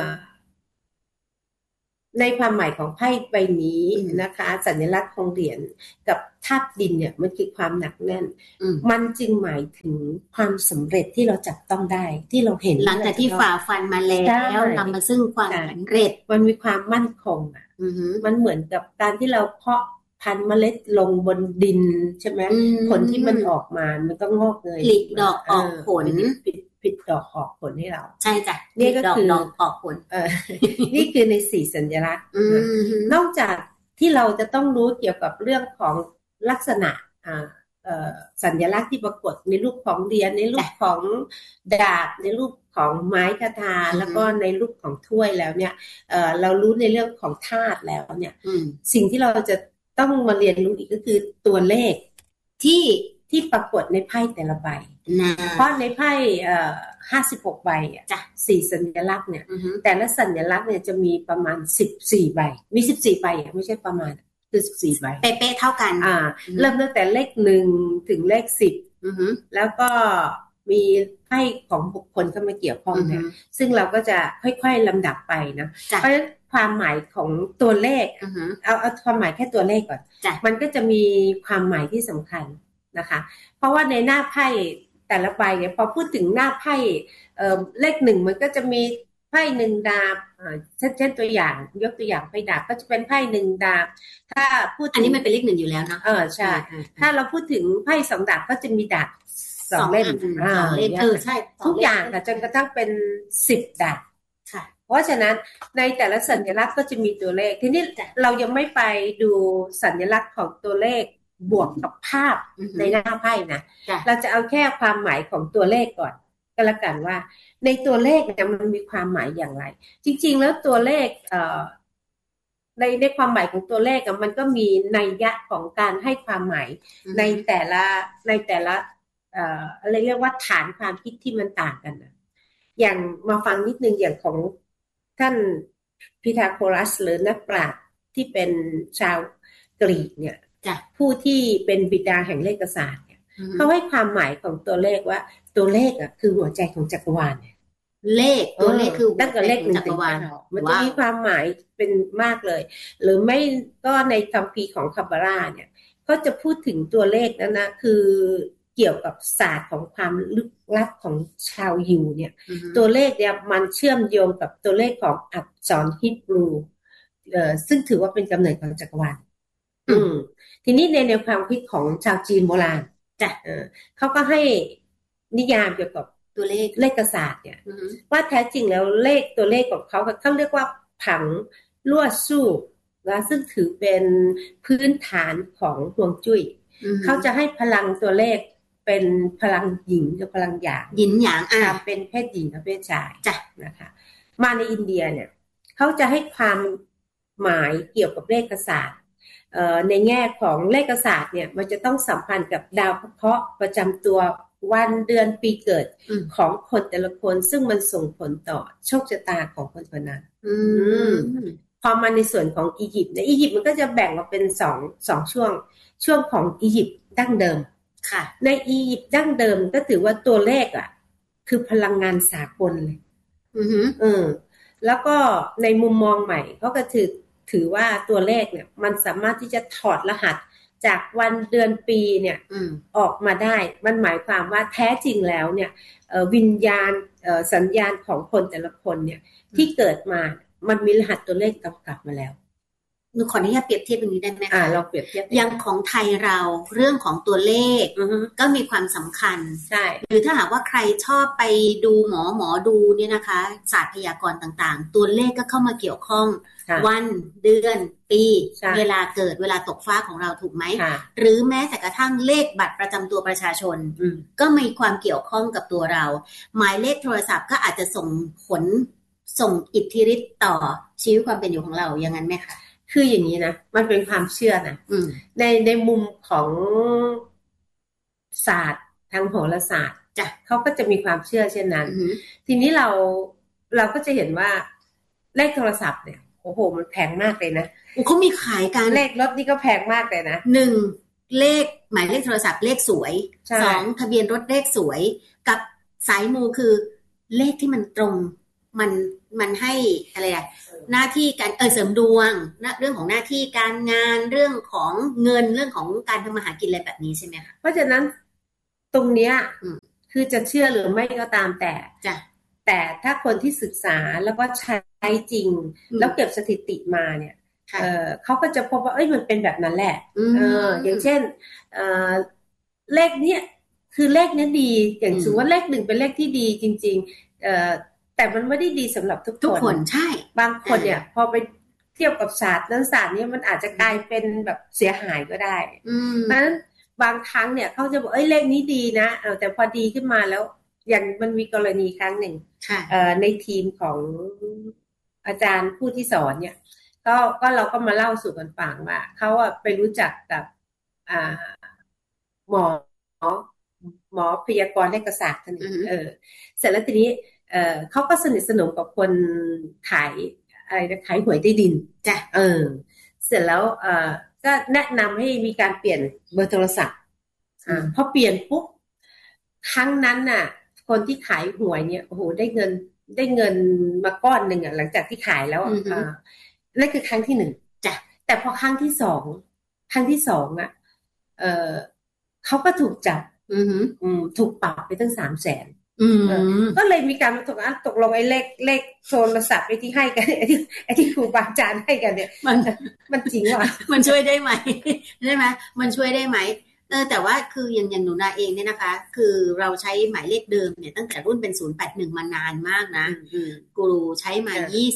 ในความหมายของไพ่ใบนี้นะคะสัญลักษณ์ของเหรียญกับธาตุดินเนี่ยมันคือความหนักแน่นมันจึงหมายถึงความสำเร็จที่เราจับต้องได้ที่เราเห็นหลังจากที่ฝ่าฟันมาแล้วนำมาซึ่งความสำเร็จมันมีความมั่นคงมันเหมือนกับการที่เราเพาะพันธุ์เมล็ดลงบนดินใช่ไหมผลที่มันออกมามันก็งอกเงยผลิดอกออกผลผลิดดอกออกผลให้เราใช่จ้ะนี่ก็คือดอกออกผลนี่คือใน4สัญลักษณ์นอกจากที่เราจะต้องรู้เกี่ยวกับเรื่องของลักษณะสัญลักษณ์ที่ปรากฏในรูปของเหรียญในรูปของดาบในรูปของไม้คทาแล้วก็ในรูปของถ้วยแล้วเนี่ยเรารู้ในเรื่องของธาตุแล้วเนี่ยสิ่งที่เราจะต้องมาเรียนรู้อีกก็คือตัวเลขที่ปรากฏในไพ่แต่ละใบเพราะในไพ่56 ใบจ้ะ 4สัญลักษณ์เนี่ยแต่ละสัญลักษณ์เนี่ยจะมีประมาณ14 ใบมี14 ใบไม่ใช่ประมาณคือ14 ใบเป๊ะๆเท่ากันเริ่มตั้งแต่เลข1ถึงเลข10แล้วก็มีไพ่ของบุคคลเข้ามาเกี่ยวข้องเนี่ยซึ่งเราก็จะค่อยๆลำดับไปนะเพราะฉะนั้นความหมายของตัวเลขเอาความหมายแค่ตัวเลขก่อนมันก็จะมีความหมายที่สำคัญนะคะเพราะว่าในหน้าไพ่แต่ละใบเนี่ยพอพูดถึงหน้าไพ่เลขหนึ่งมันก็จะมีไพ่หนึ่งดาบเช่นตัวอย่างยกตัวอย่างไพ่ดาบก็จะเป็นไพ่หนึ่งดาบถ้าพูดอันนี้มันเป็นเลขหนึ่งอยู่แล้วเนาะใช่ถ้าเราพูดถึงไพ่สองดาบก็จะมีดาบสองเล่มใช่ทุกอย่างค่ะจนกระทั่งเป็น10ดาบเพราะฉะนั้นในแต่ละสัญลักษณ์ก็จะมีตัวเลขทีนี้เรายังไม่ไปดูสัญลักษณ์ของตัวเลขบวกกับภาพในหน้าไพ่นะเราจะเอาแค่ความหมายของตัวเลขก่อนก็แล้วกันว่าในตัวเลขเนี่ยมันมีความหมายอย่างไรจริงๆแล้วตัวเลขในความหมายของตัวเลขมันก็มีนัยยะของการให้ความหมายในแต่ละอะไรเรียกว่าฐานความคิดที่มันต่างกันนะอย่างมาฟังนิดนึงอย่างของท่านพีทาโกรัสหรือนักปราชญ์ที่เป็นชาวกรีกเนี่ยผู้ที่เป็นบิดาแห่งเลขศาสตร์เนี่ยเขาให้ความหมายของตัวเลขว่าตัวเลขคือหัวใจของจักรวาลเนี่ยตัวเลขคือตั้งแต่เลขหนึ่งถึง9มันจะมีความหมายเป็นมากเลยหรือไม่ก็ในคัมภีร์ของคาบาลาเนี่ยก็จะพูดถึงตัวเลขนั้นนะคือเกี่ยวกับศาสตร์ของความลึกลับของชาวยิวเนี่ยตัวเลขเนี่ยมันเชื่อมโยงกับตัวเลขของอักษรฮีบรูซึ่งถือว่าเป็นกำเนิดของจักรวาลทีนี้ในแนวความคิดของชาวจีนโบราณเขาก็ให้นิยามเกี่ยวกับตัวเลขศาสตร์เนี่ยว่าแท้จริงแล้วตัวเลขของเขาเรียกว่าผังลั่วสู้นะซึ่งถือเป็นพื้นฐานของฮวงจุ้ยเขาจะให้พลังตัวเลขเป็นพลังหญิงกับพลังหยางหยินหยางเป็นเพศหญิงกับเพศชายนะคะมาในอินเดียเนี่ยเขาจะให้ความหมายเกี่ยวกับเลขศาสตร์ในแง่ของเลขศาสตร์เนี่ยมันจะต้องสัมพันธ์กับดาวเคราะห์ประจำตัววันเดือนปีเกิดของคนแต่ละคนซึ่งมันส่งผลต่อโชคชะตาของคนคนนั้นพอมาในส่วนของอียิปต์ในอียิปต์มันก็จะแบ่งออกเป็นสองช่วงของอียิปต์ดั้งเดิมค่ะในอียิปต์ดั้งเดิมก็ถือว่าตัวเลขคือพลังงานสากลเลยแล้วก็ในมุมมองใหม่เขาก็ถือว่าตัวเลขเนี่ยมันสามารถที่จะถอดรหัสจากวันเดือนปีเนี่ยออกมาได้มันหมายความว่าแท้จริงแล้วเนี่ยวิญญาณสัญญาณของคนแต่ละคนเนี่ยที่เกิดมามันมีรหัสตัวเลขกำกับมาแล้วหนูขออนุญาตเปรียบเทียบอย่างนี้ได้ไหมเราเปรียบเทียบอย่างของไทยเราเรื่องของตัวเลขก็มีความสำคัญใช่หรือถ้าหากว่าใครชอบไปดูหมอดูเนี่ยนะคะศาสตร์พยากรณ์ต่างๆตัวเลขก็เข้ามาเกี่ยวข้องวันเดือนปีเวลาเกิดเวลาตกฟ้าของเราถูกไหมหรือแม้แต่กระทั่งเลขบัตรประจำตัวประชาชนก็มีความเกี่ยวข้องกับตัวเราหมายเลขโทรศัพท์ก็อาจจะส่งผลส่งอิทธิฤทธิ์ต่อชีวิตความเป็นอยู่ของเราอย่างนั้นไหมคะคืออย่างนี้นะมันเป็นความเชื่อนะในมุมของศาสตร์ทางโหราศาสตร์เขาก็จะมีความเชื่อเช่นนั้นทีนี้เราก็จะเห็นว่าเลขโทรศัพท์เนี่ยโอ้โหมันแพงมากเลยนะเขามีขายกันเลขรถนี่ก็แพงมากเลยนะ 1เลขหมายเลขโทรศัพท์เลขสวย2ทะเบียนรถเลขสวยกับสายมูคือเลขที่มันตรงมันให้อะไรอะหน้าที่การเสริมดวงเรื่องของหน้าที่การงานเรื่องของเงินเรื่องของการทำมาหากินอะไรแบบนี้ใช่ไหมคะเพราะฉะนั้นตรงเนี้ยคือจะเชื่อหรือไม่ก็ตามแต่ถ้าคนที่ศึกษาแล้วก็ใช้จริงแล้วเก็บสถิติมาเนี่ยเขาก็จะพบว่ามันเป็นแบบนั้นแหละอย่างเช่นเลขเนี้ยคือเลขนี้ดีอย่างสมมติว่าเลข1เป็นเลขที่ดีจริงๆแต่มันไม่ได้ดีสำหรับทุกคนใช่บางคนเนี่ยพอไปเทียบกับศาสตร์นั้นศาสตร์นี้มันอาจจะกลายเป็นแบบเสียหายก็ได้เพราะฉะนั้นบางครั้งเนี่ยเขาจะบอกเลขนี้ดีนะแต่พอดีขึ้นมาแล้วอย่างมันมีกรณีครั้งหนึ่งในทีมของอาจารย์ผู้ที่สอนเนี่ยก็เราก็มาเล่าสู่กันฟังว่าเขาไปรู้จักกับหมอพยากรณ์เลขศาสตร์ท่านนึงเสร็จแล้วทีนี้เขาก็สนิทสนมกับคนขายอะไรนะขายหวยใต้ดินจ้ะเสร็จแล้วก็แนะนำให้มีการเปลี่ยนเบอร์โทรศัพท์พอเปลี่ยนปุ๊บครั้งนั้นน่ะคนที่ขายหวยเนี่ยโอ้โหได้เงินมาก้อนหนึ่งอ่ะหลังจากที่ขายแล้วนั่นคือครั้งที่หนึ่งจ้ะแต่พอครั้งที่สองอ่ะเขาก็ถูกจับถูกปรับไปตั้ง300,000ก็เลยมีการมาตกลงไอ้เลขโทรศัพท์ไอ้ที่ให้กันไอ้ที่ครูบาอาจารย์ให้กันเนี่ยมันจริงว่ะมันช่วยได้ไหมได้ไหมมันช่วยได้ไหมแต่ว่าคืออย่างหนูนาเองเนี่ยนะคะคือเราใช้หมายเลขเดิมเนี่ยตั้งแต่รุ่นเป็น081มานานมากนะกูรูใช้มา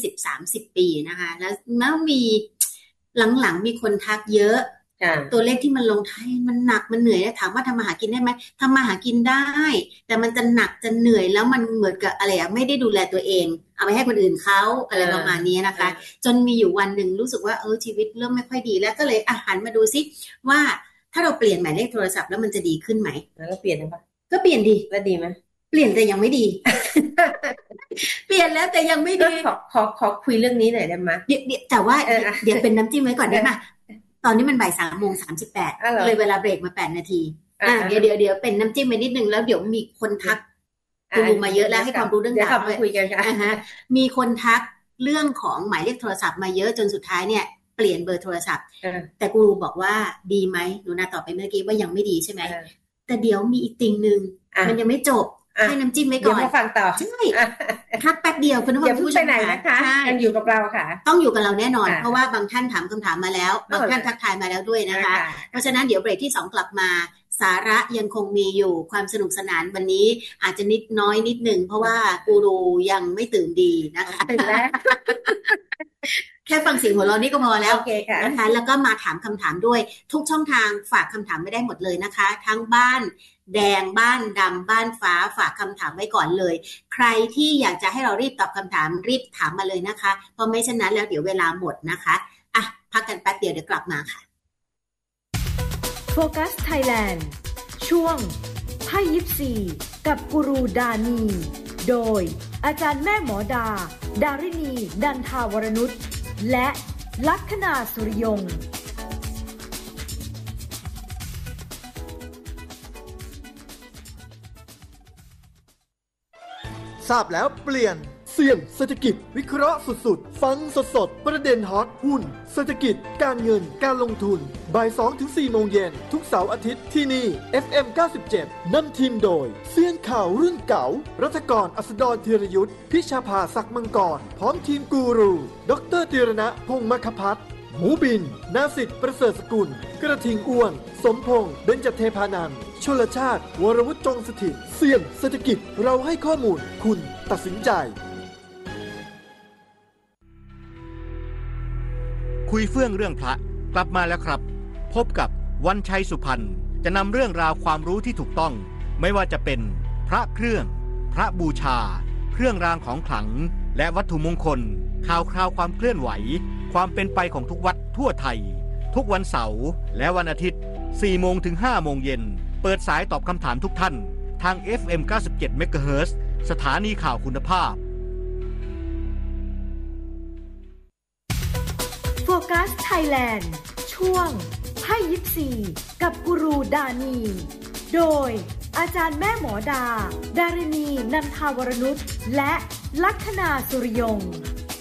20-30 ปีนะคะแล้วมีหลังๆมีคนทักเยอะตัวเลขที่มันลงท้ายมันหนักมันเหนื่อยถามว่าทำมาหากินได้ไหมทำมาหากินได้แต่มันจะหนักจะเหนื่อยแล้วมันเหมือนกับอะไรไม่ได้ดูแลตัวเองเอาไปให้คนอื่นเขาอะไรประมาณนี้นะคะจนมีอยู่วันหนึ่งรู้สึกว่าชีวิตเริ่มไม่ค่อยดีแล้วก็เลยหันมาดูซิว่าถ้าเราเปลี่ยนหมายเลขโทรศัพท์แล้วมันจะดีขึ้นไหมแล้วเปลี่ยนได้ปะก็เปลี่ยนดีแล้วดีไหมเปลี่ยนแต่ยังไม่ดี เปลี่ยนแล้วแต่ยังไม่ดีขอคุยเรื่องนี้หน่อยได้ไหมเดี๋ยวแต่ว่าเดี๋ยวเป็นน้ำจิ้มไว้ก่อนได้ไหมตอนนี้มันบ่าย 3:38 เลยเวลาเบรกมา8 นาทีเดี๋ยวเป็นน้ำจิ้มไปนิดนึงแล้วเดี๋ยวมีคนทักกูรูมาเยอะแล้วให้ความรู้เรื่องดาวด้วยคุยกันค่ะมีคนทักเรื่องของหมายเลขโทรศัพท์มาเยอะจนสุดท้ายเนี่ยเปลี่ยนเบอร์โทรศัพท์แต่กูรูบอกว่าดีไหมหนูนาตอบไปเมื่อกี้ว่ายังไม่ดีใช่ไหมแต่เดี๋ยวมีอีกติ่งนึงมันยังไม่จบให้น้ำจิ้มไว้ก่อนเดี๋ยวมาฟังต่อใช่ทักแป๊บเดียวคุณผู้ชมนะคะยังอยู่กับเราค่ะต้องอยู่กับเราแน่นอนเพราะว่าบางท่านถามคำถามมาแล้วบางท่านทักทายมาแล้วด้วยนะคะเพราะฉะนั้นเดี๋ยวเบรกที่2กลับมาสาระยังคงมีอยู่ความสนุกสนานวันนี้อาจจะนิดน้อยนิดนึงเพราะว่ากูรูยังไม่ตื่นดีนะคะตื่นแล้วแค่ฟังเสียงหัวเราะนี่ก็พอแล้วนะคะแล้วก็มาถามคำถามด้วยทุกช่องทางฝากคำถามไม่ได้หมดเลยนะคะทั้งบ้านแดงบ้านดำบ้านฟ้าฝากคำถามไว้ก่อนเลยใครที่อยากจะให้เรารีบตอบคำถามรีบถามมาเลยนะคะเพราะไม่เช่นนั้นแล้วเดี๋ยวเวลาหมดนะคะพักกันแป๊บเดียวกลับมาค่ะโฟกัสไทยแลนด์ช่วงไพ่ยิปซีกับกูรูดานีโดยอาจารย์แม่หมอดารินีดันทาวรนุชและลัคนาสุริยงค์ทราบแล้วเปลี่ยนเสี่ยงเศรษฐกิจวิเคราะห์สุดๆฟังสดๆประเด็นฮอตหุ้นเศรษฐกิจการเงินการลงทุนบ่าย 2-4 โมงเย็นทุกเสาร์อาทิตย์ที่นี่ FM 97นำทีมโดยเสี่ยงข่าวรุ่นเก่ารัฐกรอัสดรธีรยุทธพิชภาศักดิ์มังกรพร้อมทีมกูรูดร.ธีรณะพงษ์มคภัทรหมูบินนาสิทธิ์ประเสริฐสกุลกระทิงอ้วนสมพงษ์เบญจเทพานันท์ชลชาติวรวุฒิจงสถิตเสี่ยงเศรษฐกิจเราให้ข้อมูลคุณตัดสินใจคุยเฟื่องเรื่องพระกลับมาแล้วครับพบกับวันชัยสุพรรณจะนำเรื่องราวความรู้ที่ถูกต้องไม่ว่าจะเป็นพระเครื่องพระบูชาเครื่องรางของขลังและวัตถุมงคลข่าวคราวความเคลื่อนไหวความเป็นไปของทุกวัดทั่วไทยทุกวันเสาร์และวันอาทิตย์ 4 โมงถึง 5 โมงเย็นเปิดสายตอบคำถามทุกท่านทาง FM 97 MHz สถานีข่าวคุณภาพโฟกัสไทยแลนด์ช่วงไพ่ยิปซีกับกูรูดานีโดยอาจารย์แม่หมอดารินีนันทาวรนุชและลัคนาสุริยงค์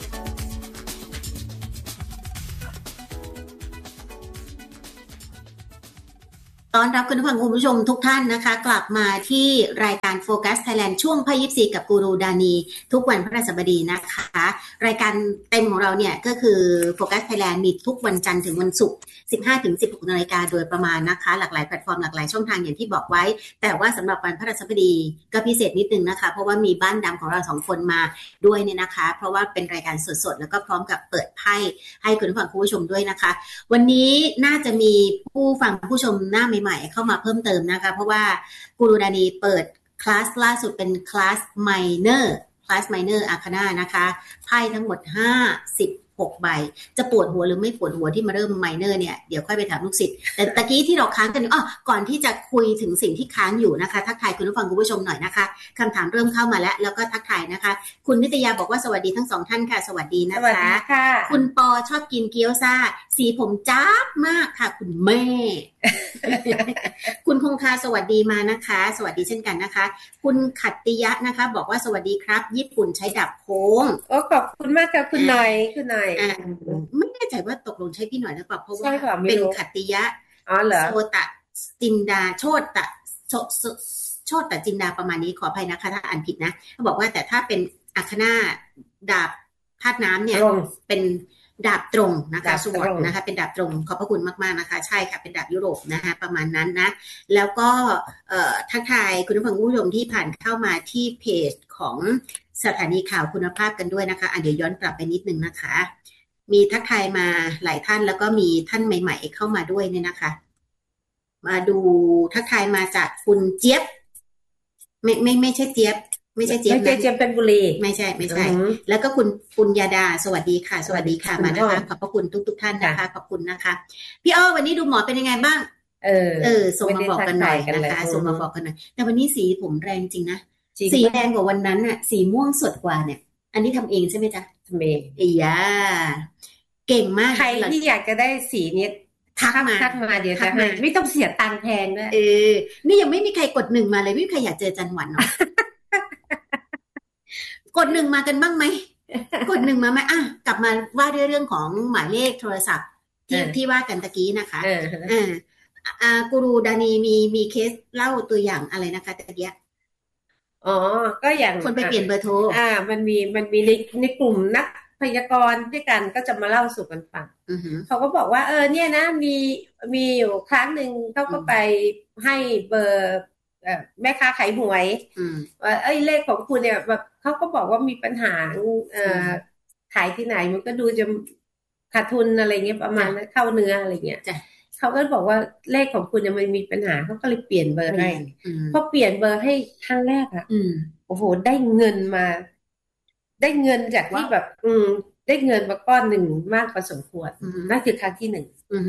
ต้อนรับคุณผู้ชมทุกท่านนะคะกลับมาที่รายการโฟกัสไทยแลนด์ช่วงไพ่ยิปซีกับกูรูดานีทุกวันพฤหัสบดีนะคะรายการเต็มของเราเนี่ยก็คือโฟกัสไทยแลนด์มีทุกวันจันทร์ถึงวันศุกร์ 15-16 นาฬิกาโดยประมาณนะคะหลากหลายแพลตฟอร์มหลากหลายช่องทางอย่างที่บอกไว้แต่ว่าสำหรับวันพฤหัสบดีก็พิเศษนิดนึงนะคะเพราะว่ามีบ้านดำของเรา2คนมาด้วยเนี่ยนะคะเพราะว่าเป็นรายการสดๆแล้วก็พร้อมกับเปิดไพ่ให้คุณผู้ชมด้วยนะคะวันนี้น่าจะมีผู้ฟังผู้ชมหน้าใหม่ๆเข้ามาเพิ่มเติมนะคะเพราะว่ากูรูดานีเปิดคลาสล่าสุดเป็นคลาสไมเนอร์อาคาน่านะคะไพ่ทั้งหมด56 ใบจะปวดหัวหรือไม่ปวดหัวที่มาเริ่มไมเนอร์เนี่ยเดี๋ยวค่อยไปถามลูกศิษย์แต่ตะกี้ที่เราค้างกันอยู่ก่อนที่จะคุยถึงสิ่งที่ค้างอยู่นะคะทักทายคุณผู้ชมหน่อยนะคะคำถามเริ่มเข้ามาแล้วก็ทักทายนะคะคุณนิตยาบอกว่าสวัสดีทั้ง2ท่านค่ะสวัสดีนะคะคุณปอชอบกินเกี๊ยวซ่าสีผมจ้าบมากค่ะคุณแม่คุณคงคาสวัสดีมานะคะสวัสดีเช่นกันนะคะคุณขัตติยะนะคะบอกว่าสวัสดีครับญี่ปุ่นใช้ดาบโค้งโอ้ขอบคุณมากค่ะคุณหน่อยไม่แน่ใจว่าตกลงใช้พี่หน่อยหรือเปล่าเพราะว่าเป็นขัตติยะโชตจินดาโชตจินดาประมาณนี้ขออภัยนะคะถ้าอ่านผิดนะเขาบอกว่าแต่ถ้าเป็นอัคนาดาบธาตุน้ำเนี่ยเป็นดาบตรงนะคะสวอตนะคะเป็นดาบตรงขอบพระคุณมากๆนะคะใช่ค่ะเป็นดาบยุโรปนะคะประมาณนั้นนะแล้วก็ทักทายคุณผู้ฟังผู้ชมที่ผ่านเข้ามาที่เพจของสถานีข่าวคุณภาพกันด้วยนะคะเดี๋ยวย้อนกลับไปนิดนึงนะคะมีทักทายมาหลายท่านแล้วก็มีท่านใหม่ๆเข้ามาด้วยเนี่ยนะคะมาดูทักทายมาจากคุณเจี๊ยบไม่ใช่เจี๊ยบไม่ใช่เจี๊ยบเป็นบุรีไม่ใช่แล้วก็คุณปุญญาดาสวัสดีค่ะสวัสดีค่ะมานะคะขอบพระคุณทุกท่านนะคะขอบคุณนะคะพี่อ้อวันนี้ดูหมอเป็นยังไงบ้างส่งมาบอกกันหน่อยนะคะส่งมาบอกกันหน่อยแต่วันนี้สีผมแรงจริงนะสีแดงกว่าวันนั้นน่ะสีม่วงสดกว่าเนี่ยอันนี้ทำเองใช่ไหมจ๊ะทำเองเก่งมากใครที่อยากจะได้สีนี้ทักมาเดี๋ยวจะให้ไม่ต้องเสียตังค์แพงด้วยนี่ยังไม่มีใครกด1มาเลยไม่มีใครอยากเจอจันหวันเนาะกด1มากันบ้างไหมกด1มาไหมกลับมาว่าเรื่องของหมายเลขโทรศัพท์ที่ว่ากันตะกี้นะคะกูรูดานีมีเคสเล่าตัวอย่างอะไรนะคะตะกี้ก็อย่างคนไปเปลี่ยนเบอร์โทรมันมีในกลุ่มนักพยากรณ์ด้วยกันก็จะมาเล่าสู่กันฟังเขาก็บอกว่าเนี่ยนะมีอยู่ครั้งหนึ่งเขาก็ไปให้เบอร์แม่ค้าขายหวยว่าเลขของคุณเนี่ยแบบเขาก็บอกว่ามีปัญหาขายที่ไหนมันก็ดูจะขาดทุนอะไรเงี้ยประมาณเข้าเนื้ออะไรเงี้ยเขาก็บอกว่าเลขของคุณเนี่ยมันมีปัญหาเขาก็เลยเปลี่ยนเบอร์ให้พอเปลี่ยนเบอร์ให้ครั้งแรกโอ้โหได้เงินจากที่แบบได้เงินมาก้อนหนึ่งมากพอสมควรนั่นคือครั้งที่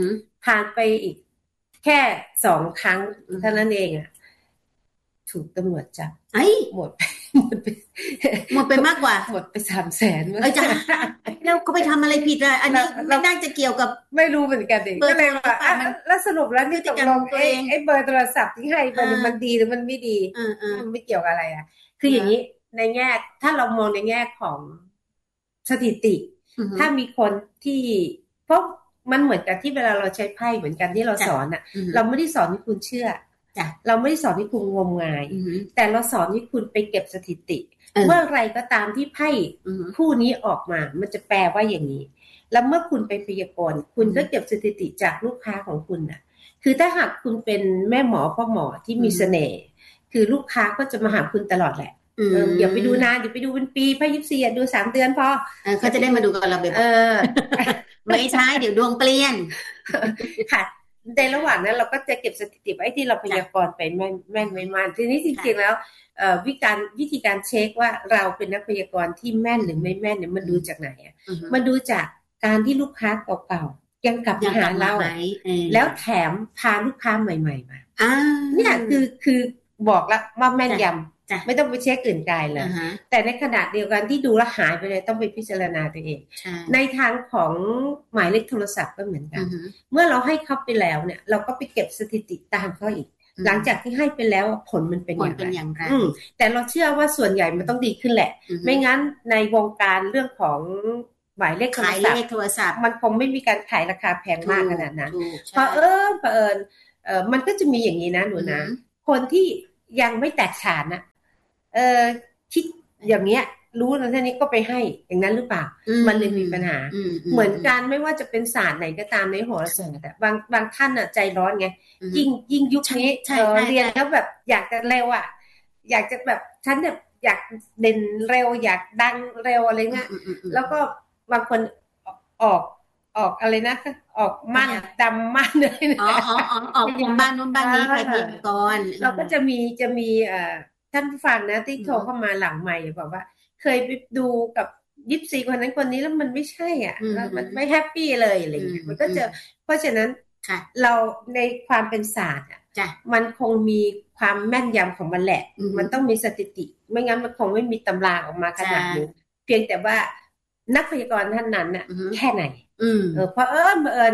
1ผ่านไปอีกแค่2 ครั้งเท่านั้นเองถูกตำรวจจับหมดไปมากกว่าหมดไป300,000 จ้ะแล้วก็ไปทำอะไรผิดอ่ะอันนี้ไม่น่าจะเกี่ยวกับไม่รู้เหมือนกันเองก็เลยว่าแล้วสรุปแล้วนี่ตกลงไอ้เบอร์โทรศัพท์ที่ให้ไปมันดีหรือมันไม่ดีมันไม่เกี่ยวกับอะไรคืออย่างนี้ในแง่ถ้าเรามองในแง่ของสถิติถ้ามีคนที่เพราะมันเหมือนกันที่เวลาเราใช้ไพ่เหมือนกันที่เราสอนเราไม่ได้สอนให้คุณเชื่อเราไม่ได้สอนให้คุณงมงายแต่เราสอนให้คุณไปเก็บสถิติเมื่อไรก็ตามที่ไพ่คู่นี้ออกมามันจะแปลว่าอย่างนี้แล้วเมื่อคุณไปพยากรณ์คุณก็เก็บสถิติจากลูกค้าของคุณคือถ้าหากคุณเป็นแม่หมอพ่อหมอที่มีเสน่ห์คือลูกค้าก็จะมาหาคุณตลอดแหละอย่าไปดูนานอย่าไปดูเป็นปีไพ่24ดู3 เดือนพอเขาจะได้มาดูกับเราแบบไม่ใช่เดี๋ยวดวงเปลี่ยนค่ะในระหว่างนั้นเราก็จะเก็บสถิติไว้ที่เราพยากรณ์ไปแม่นไม่มากทีนี้จริงๆแล้ววิธีการเช็คว่าเราเป็นนักพยากรณ์ที่แม่นหรือไม่แม่นเนี่ยมันดูจากไหนมันดูจากการที่ลูกค้าเก่าๆยังกลับมาหาเราแล้วแถมพาลูกค้าใหม่ๆมาเนี่ยคือบอกแล้วว่าแม่นยำไม่ต้องไปเช็คอื่นไกลเลยแต่ในขณะเดียวกันที่ดูแลหายไปเลยต้องไปพิจารณาตัวเองในทางของหมายเลขโทรศัพท์ก็เหมือนกันเมื่อเราให้เขาไปแล้วเนี่ยเราก็ไปเก็บสถิติตามเขาอีกหลังจากที่ให้ไปแล้วผลมันเป็นอย่างไรแต่เราเชื่อว่าส่วนใหญ่มันต้องดีขึ้นแหละไม่งั้นในวงการเรื่องของหมายเลขโทรศัพท์มันคงไม่มีการขายราคาแพงมากขนาดนั้นเพราะมันก็จะมีอย่างนี้นะหนูนะคนที่ยังไม่แตกฉานคิดอย่างเงี้ยรู้แล้วทีนี้ก็ไปให้อย่างนั้นหรือเปล่ามันเลยมีปัญหาเหมือนกันไม่ว่าจะเป็นศาสตร์ไหนก็ตามในโหราศาสตร์แต่บางท่านใจร้อนไงยิ่งยุคนี้เรียนแล้วแบบอยากจะเร็วอยากจะแบบฉันแบบอยากเด่นเร็วอยากดังเร็วอะไรเงี้ยแล้วก็บางคนออกอะไรนะออกมั่นดำมั่นเลยออกบ้านนู้นบ้านนี้ใครเพียงก่อนเราก็จะมีท่านผู้ฟังนะที่โทรเข้ามาหลังใหม่บอกว่าเคยไปดูกับ24คนนั้นคนนี้แล้วมันไม่ใช่มันไม่แฮปปี้เลยอะไรอย่างเงี้ยมันก็จะเพราะฉะนั้นเราในความเป็นศาสตร์มันคงมีความแม่นยำของมันแหละมันต้องมีสถิติไม่งั้นมันคงไม่มีตำราออกมาขนาดนี้เพียงแต่ว่านักพยากรณ์ท่านนั้นน่ะแค่ไหนเพราะเอิญ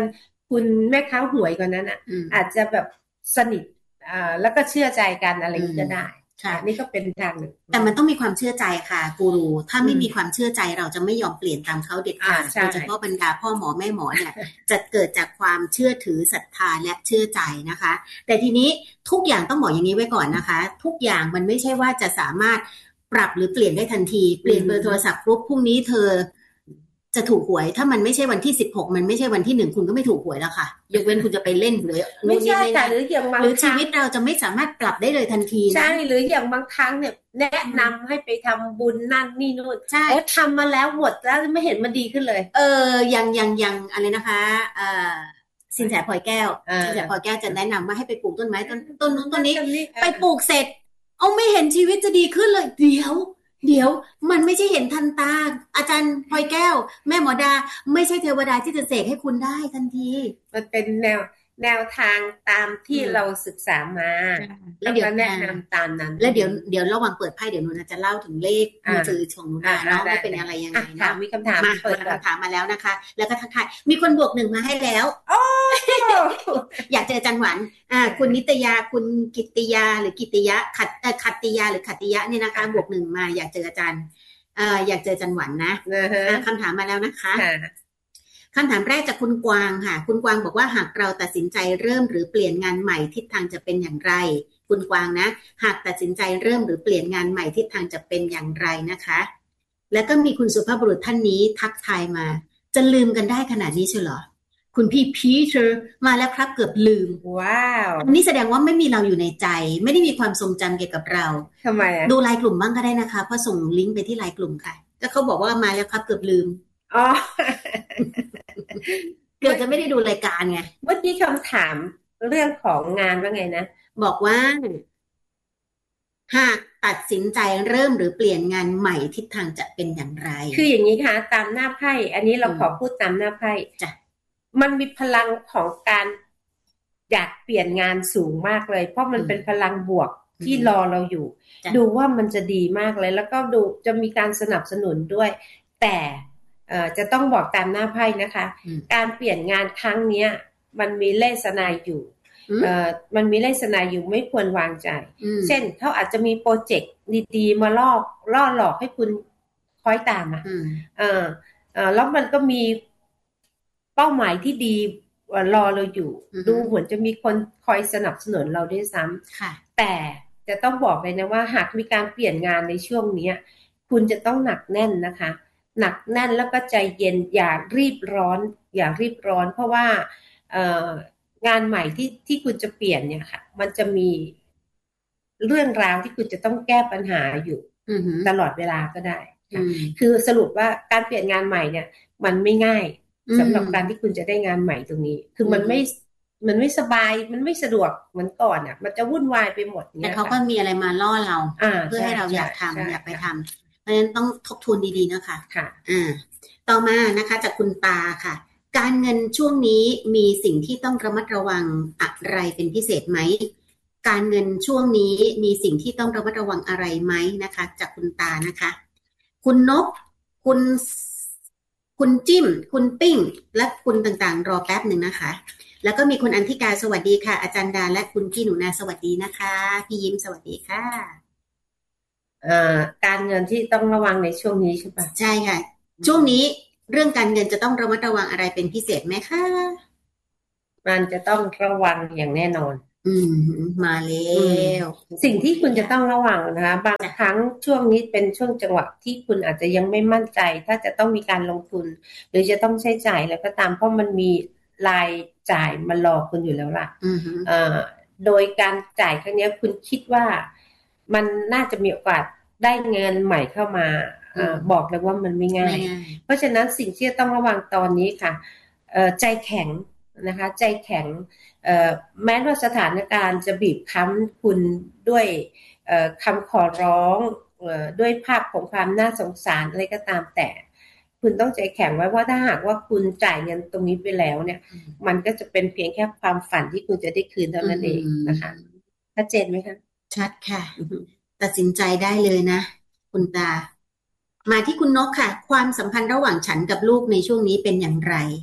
คุณแม่ค้าหวยคนนั้นอ่ะอาจจะแบบสนิทแล้วก็เชื่อใจกันอะไรอย่างนี้ก็ได้นี่ก็เป็นทางหนึ่งแต่มันต้องมีความเชื่อใจค่ะกูรูถ้าไม่มีความเชื่อใจเราจะไม่ยอมเปลี่ยนตามเขาเด็ดขาดโดยเฉพาะบรรดาพ่อหมอแม่หมอเนี่ยจะเกิดจากความเชื่อถือศรัทธาและเชื่อใจนะคะแต่ทีนี้ทุกอย่างต้องบอกอย่างนี้ไว้ก่อนนะคะทุกอย่างมันไม่ใช่ว่าจะสามารถปรับหรือเปลี่ยนได้ทันทีเปลี่ยนเบอร์โทรศัพท์ปุ๊บพรุ่งนี้เธอจะถูกหวยถ้ามันไม่ใช่วันที่16มันไม่ใช่วันที่1คุณก็ไม่ถูกหวยแล้วค่ะยกเว้นคุณจะไปเล่นหรือไม่ใช่ค่ะหรืออย่างบางหรือชีวิตเราจะไม่สามารถปรับได้เลยทันทีใช่หรืออย่างบางครั้งเนี่ยแนะนำให้ไปทำบุญนั่นนี่นู่นใช่ทำมาแล้วหมดแล้วไม่เห็นมันดีขึ้นเลยยังอะไรนะคะสินแสพลอยแก้วสินแสพลอยแก้วจะแนะนำว่าให้ไปปลูกต้นไม้ต้นนู้นต้นนี้ไปปลูกเสร็จเอาไม่เห็นชีวิตจะดีขึ้นเลยเดี๋ยวมันไม่ใช่เห็นทันตาอาจารย์พลอยแก้วแม่หมอดาไม่ใช่เทวดาที่จะเสกให้คุณได้ทันทีมันเป็นแนวทางตามที่เราศึกษามาแล้วเดี๋ยวแนะนำตามนั้นแล้วเดี๋ยวระหว่างเปิดไพ่เดี๋ยวหนูจะเล่าถึงเลขมือถือของหนูนะเนาะว่าเป็นอะไรยังไงนะมีคำถามเปิดคำถามมาแล้วนะคะแล้วก็ทักทายมีคนบวก1มาให้แล้วอยากเจออาจารย์หวันคุณนิตยาคุณกิตติยาหรือกิตติยะขัตติยาหรือขัตติยะเนี่ยนะคะบวก1มาอยากเจออาจารย์อยากเจออาจารย์หวันนะคำถามมาแล้วนะคะคำถามแรกจากคุณกวางค่ะคุณกวางบอกว่าหากเราตัดสินใจเริ่มหรือเปลี่ยนงานใหม่ทิศทางจะเป็นอย่างไรคุณกวางนะหากตัดสินใจเริ่มหรือเปลี่ยนงานใหม่ทิศทางจะเป็นอย่างไรนะคะแล้วก็มีคุณสุภาพบุรุษท่านนี้ทักทายมาจะลืมกันได้ขนาดนี้ใช่เหรอคุณพี่พีเตอร์มาแล้วครับเกือบลืมว้าวอันนี้แสดงว่าไม่มีเราอยู่ในใจไม่ได้มีความทรงจำเกี่ยวกับเราทำไมดูไลน์กลุ่มบ้างก็ได้นะคะเพราะส่งลิงก์ไปที่ไลน์กลุ่มค่ะก็เขาบอกว่ามาแล้วครับเกือบลืมเกือบจะไม่ได้ดูรายการไงเมื่อกี้คำถามเรื่องของงานว่าไงนะบอกว่าหากตัดสินใจเริ่มหรือเปลี่ยนงานใหม่ทิศทางจะเป็นอย่างไรคืออย่างนี้ค่ะตามหน้าไพ่อันนี้เราขอพูดตามหน้าไพ่จ้ะมันมีพลังของการอยากเปลี่ยนงานสูงมากเลยเพราะมันเป็นพลังบวกที่รอเราอยู่ดูว่ามันจะดีมากเลยแล้วก็ดูจะมีการสนับสนุนด้วยแต่จะต้องบอกตามหน้าไพ่นะคะการเปลี่ยนงานครั้งนี้มันมีเลสนายอยู่มันมีเลสนายอยู่ไม่ควรวางใจเช่นเขาอาจจะมีโปรเจกต์ดีๆมาล่อหลอกให้คุณคอยตามแล้วมันก็มีเป้าหมายที่ดีรอเราอยู่ดูเหมือนจะมีคนคอยสนับสนุนเราด้วยซ้ำแต่จะต้องบอกเลยนะว่าหากมีการเปลี่ยนงานในช่วงนี้คุณจะต้องหนักแน่นนะคะหนักแน่นแล้วก็ใจเย็นอย่ารีบร้อนเพราะว่างานใหม่ที่คุณจะเปลี่ยนเนี่ยค่ะมันจะมีเรื่องราวที่คุณจะต้องแก้ปัญหาอยู่ตลอดเวลาก็ได้คือสรุปว่าการเปลี่ยนงานใหม่เนี่ยมันไม่ง่ายสำหรับการที่คุณจะได้งานใหม่ตรงนี้คือมันไม่สบายมันไม่สะดวกเหมือนก่อนอ่ะมันจะวุ่นวายไปหมดแต่เขาก็มีอะไรมาล่อเราเพื่อให้เราอยากทำอยากไปทำเพราะฉะนั้นต้องทบทวนดีๆนะคะค่ะต่อมานะคะจากคุณตาค่ะการเงินช่วงนี้มีสิ่งที่ต้องระมัดระวังอะไรเป็นพิเศษไหมการเงินช่วงนี้มีสิ่งที่ต้องระมัดระวังอะไรไหมนะคะจากคุณตานะคะคุณนกคุณจิ้มคุณปิ้งและคุณต่างๆรอแป๊บหนึ่งนะคะแล้วก็มีคุณอันธิกาสวัสดีค่ะอาจารย์ดาและคุณพี่หนูนาสวัสดีนะคะพี่ยิ้มสวัสดีค่ะการเงินที่ต้องระวังในช่วงนี้ใช่ปะใช่ค่ะช่วงนี้เรื่องการเงินจะต้องระมัดระวังอะไรเป็นพิเศษไหมคะมันจะต้องระวังอย่างแน่นอนมาแล้วสิ่งที่คุณจะต้องระวังนะคะบางครั้งช่วงนี้เป็นช่วงจังหวะที่คุณอาจจะยังไม่มั่นใจถ้าจะต้องมีการลงทุนหรือจะต้องใช้จ่ายแล้วก็ตามเพราะมันมีรายจ่ายมารอคุณอยู่แล้วล่ะโดยการจ่ายครั้งนี้คุณคิดว่ามันน่าจะมีโอกาสได้เงินใหม่เข้ามาบอกเลยว่ามันไม่ง่ายเพราะฉะนั้นสิ่งที่ต้องระวังตอนนี้ค่ะใจแข็งนะคะใจแข็งแม้ว่าสถานการณ์จะบีบคั้นคุณด้วยคำขอร้องด้วยภาพของความน่าสงสารอะไรก็ตามแต่คุณต้องใจแข็งไว้ว่าถ้าหากว่าคุณจ่ายเงินตรงนี้ไปแล้วเนี่ยมันก็จะเป็นเพียงแค่ความฝันที่คุณจะได้คืนเท่านั้นเองนะคะชัดเจนไหมคะชัดค่ะตัดสินใจได้เลยนะคุณตามาที่คุณนกค่ะความสัมพันธ์ระหว่างฉันกับลูกในช่วงนี้เป็นอย่างไรค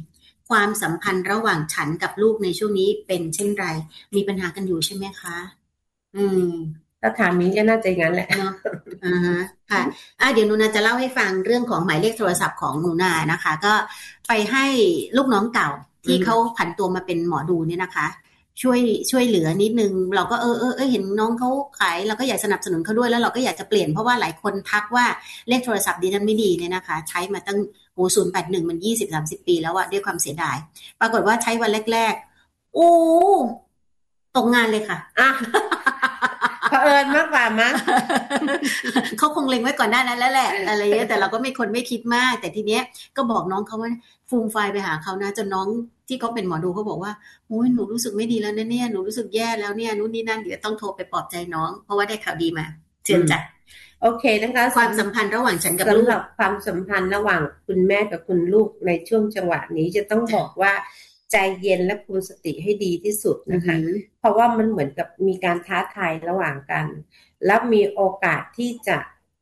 ความสัมพันธ์ระหว่างฉันกับลูกในช่วงนี้เป็นเช่นไรมีปัญหากันอยู่ใช่ไหมคะถ้าถามนี้ก็น่าจะอย่างนั้นแหละเนาะค่ะเดี๋ยวหนูนาจะเล่าให้ฟังเรื่องของหมายเลขโทรศัพท์ของหนูนานะคะก็ไปให้ลูกน้องเก่าที่เขาผันตัวมาเป็นหมอดูเนี่ยนะคะช่วยเหลือนิดนึงเราก็เห็นน้องเขาขายเราก็อยากสนับสนุนเขาด้วยแล้วเราก็อยากจะเปลี่ยนเพราะว่าหลายคนทักว่าเลขโทรศัพท์ดิฉันไม่ดีเนี่ยนะคะใช้มาตั้ง081มัน20-30 ปีแล้วอะด้วยความเสียดายปรากฏว่าใช้วันแรกๆตกงานเลยค่ะเผอิญมากกว่ามั้งเขาคงเล็งไว้ก่อนหน้านั้นแล้วแหละอะไรเงี้ยแต่เราก็ไม่คิดมากแต่ทีเนี้ยก็บอกน้องเขาว่าฟูมไฟล์ไปหาเขานะจนน้องที่เขาเป็นหมอดูเขาบอกว่าโอ้ยหนูรู้สึกไม่ดีแล้วนะเนี่ยหนูรู้สึกแย่แล้วเนี่ยนู่นนี่นั่นเดี๋ยวต้องโทรไปปลอบใจน้องเพราะว่าได้ข่าวดีมาเชิญจ้ะโอเคนะคะความสัมพันธ์ระหว่างฉันกับลูกสำหรับความสัมพันธ์ระหว่างคุณแม่กับคุณลูกในช่วงจังหวะนี้จะต้องบอกว่าใจเย็นและคุมสติให้ดีที่สุดนะคะเพราะว่ามันเหมือนกับมีการท้าทายระหว่างกันแล้วมีโอกาสที่จะ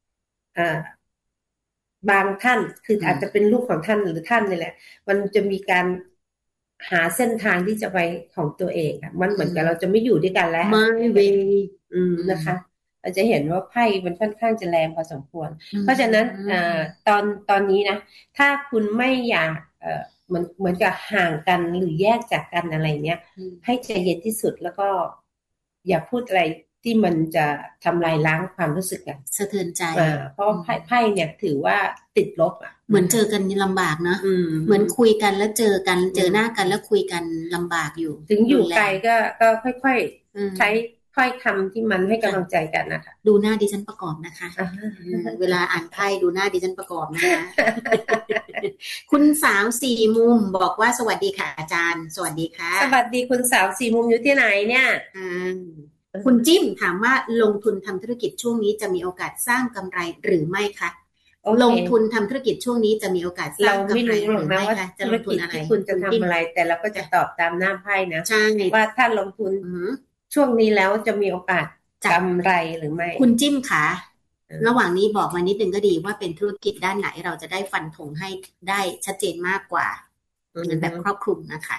บางท่านคืออาจจะเป็นลูกของท่านหรือท่านนี่แหละมันจะมีการหาเส้นทางที่จะไปของตัวเองมันเหมือนกับเราจะไม่อยู่ด้วยกันแล้วไม่เวนะคะเราจะเห็นว่าไพ่มันค่อนข้างจะแรงพอสมควรเพราะฉะนั้นตอนนี้นะถ้าคุณไม่อยากเหมือนกับห่างกันหรือแยกจากกันอะไรเนี้ยให้ใจเย็นที่สุดแล้วก็อย่าพูดอะไรที่มันจะทำลายล้างความรู้สึกกันสะเทือนใจเพราะไพ่เนี่ยถือว่าติดลบเหมือนเจอกันลำบากเนาะเหมือนคุยกันแล้วเจอหน้ากันแล้วคุยกันลำบากอยู่ถึงอยู่ไกลก็ค่อยๆใช้ค่อยคำที่มันให้กำลังใจกันนะคะดูหน้าดิฉันประกอบนะคะเวลาอ่านไพ่ดูหน้าดิฉันประกอบนะคะคุณสาว4 มุมบอกว่าสวัสดีค่ะอาจารย์สวัสดีค่ะสวัสดีคุณสาว4 มุมอยู่ที่ไหนเนี่ยคุณจิ้มถามว่าลงทุนทำธุรกิจช่วงนี้จะมีโอกาสสร้างกำไรหรือไม่คะลงทุนทำธุรกิจช่วงนี้จะมีโอกาสสร้างกำไรหรือไม่คะจะลงทุนอะไรคุณจะทำอะไรแต่เราก็จะตอบตามหน้าไพ่นะใช่ว่าถ้าลงทุนช่วงนี้แล้วจะมีโอกาสกำไรหรือไม่คุณจิ้มคะระหว่างนี้บอกมานิดนึงก็ดีว่าเป็นธุรกิจด้านไหนเราจะได้ฟันธงให้ได้ชัดเจนมากกว่าเหมือนแบบครอบคลุมนะคะ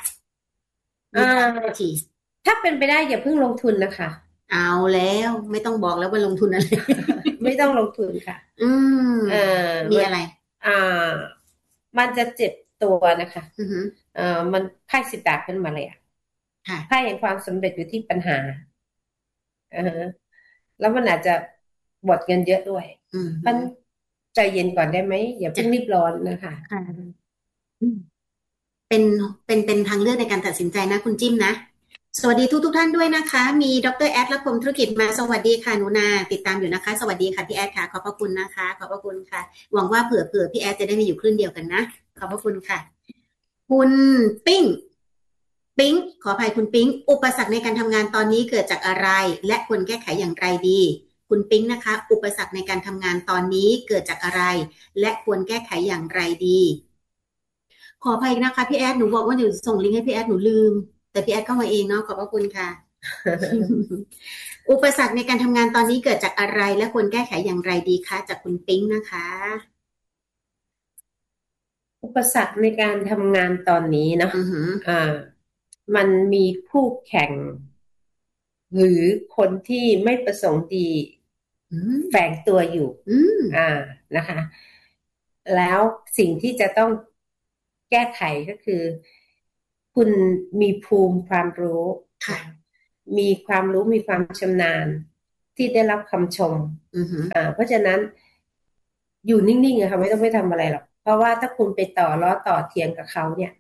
ถ้าเป็นไปได้อย่าเพิ่งลงทุนนะคะเอาแล้วไม่ต้องบอกแล้วว่าลงทุนอะไรไม่ต้องลงทุนค่ะมีอะไรมันจะเจ็บตัวนะคะมันไพ่10 ดาบขึ้นมาเลยไพ่แห่งความสำเร็จอยู่ที่ปัญหาแล้วมันอาจจะบดเงินเยอะด้วยมันใจเย็นก่อนได้ไหมอย่าเพิ่งรีบร้อนนะคะเป็นทางเลือกในการตัดสินใจนะคุณจิ้มนะสวัสดีทุกท่านด้วยนะคะมีดร.แอดและพรหมธุรกิจมาสวัสดีค่ะหนูนาติดตามอยู่นะคะสวัสดีค่ะพี่แอดค่ะขอบพระคุณนะคะขอบพระคุณค่ะหวังว่าเผื่อพี่แอดจะได้มาอยู่คลื่นเดียวกันนะขอบพระคุณค่ะคุณปิ๊งขออภัยคุณปิ๊งอุปสรรคในการทำงานตอนนี้เกิดจากอะไรและควรแก้ไขอย่างไรดีคุณปิ๊งนะคะอุปสรรคในการทำงานตอนนี้เกิดจากอะไรและควรแก้ไขอย่างไรดีขออภัยนะคะพี่แอดหนูบอกว่าหนูส่งลิงก์ให้พี่แอดหนูลืมแต่พี่แอดเข้ามาเองเนาะขอบพระคุณค่ะ อุปสรรคในการทำงานตอนนี้เกิดจากอะไรและควรแก้ไขอย่างไรดีคะจากคุณปิ๊งนะคะอุปสรรคในการทำงานตอนนี้นะมันมีคู่แข่งหรือคนที่ไม่ประสงค์ดีแฝงตัวอยู่นะคะแล้วสิ่งที่จะต้องแก้ไขก็คือคุณมีภูมิความรู้มีความรู้มีความชำนาญที่ได้รับคำชมเพราะฉะนั้นอยู่นิ่งๆค่ะไม่ต้องไม่ทำอะไรหรอกเพราะว่าถ้าคุณไปต่อเถียงกับเขาเนี่ย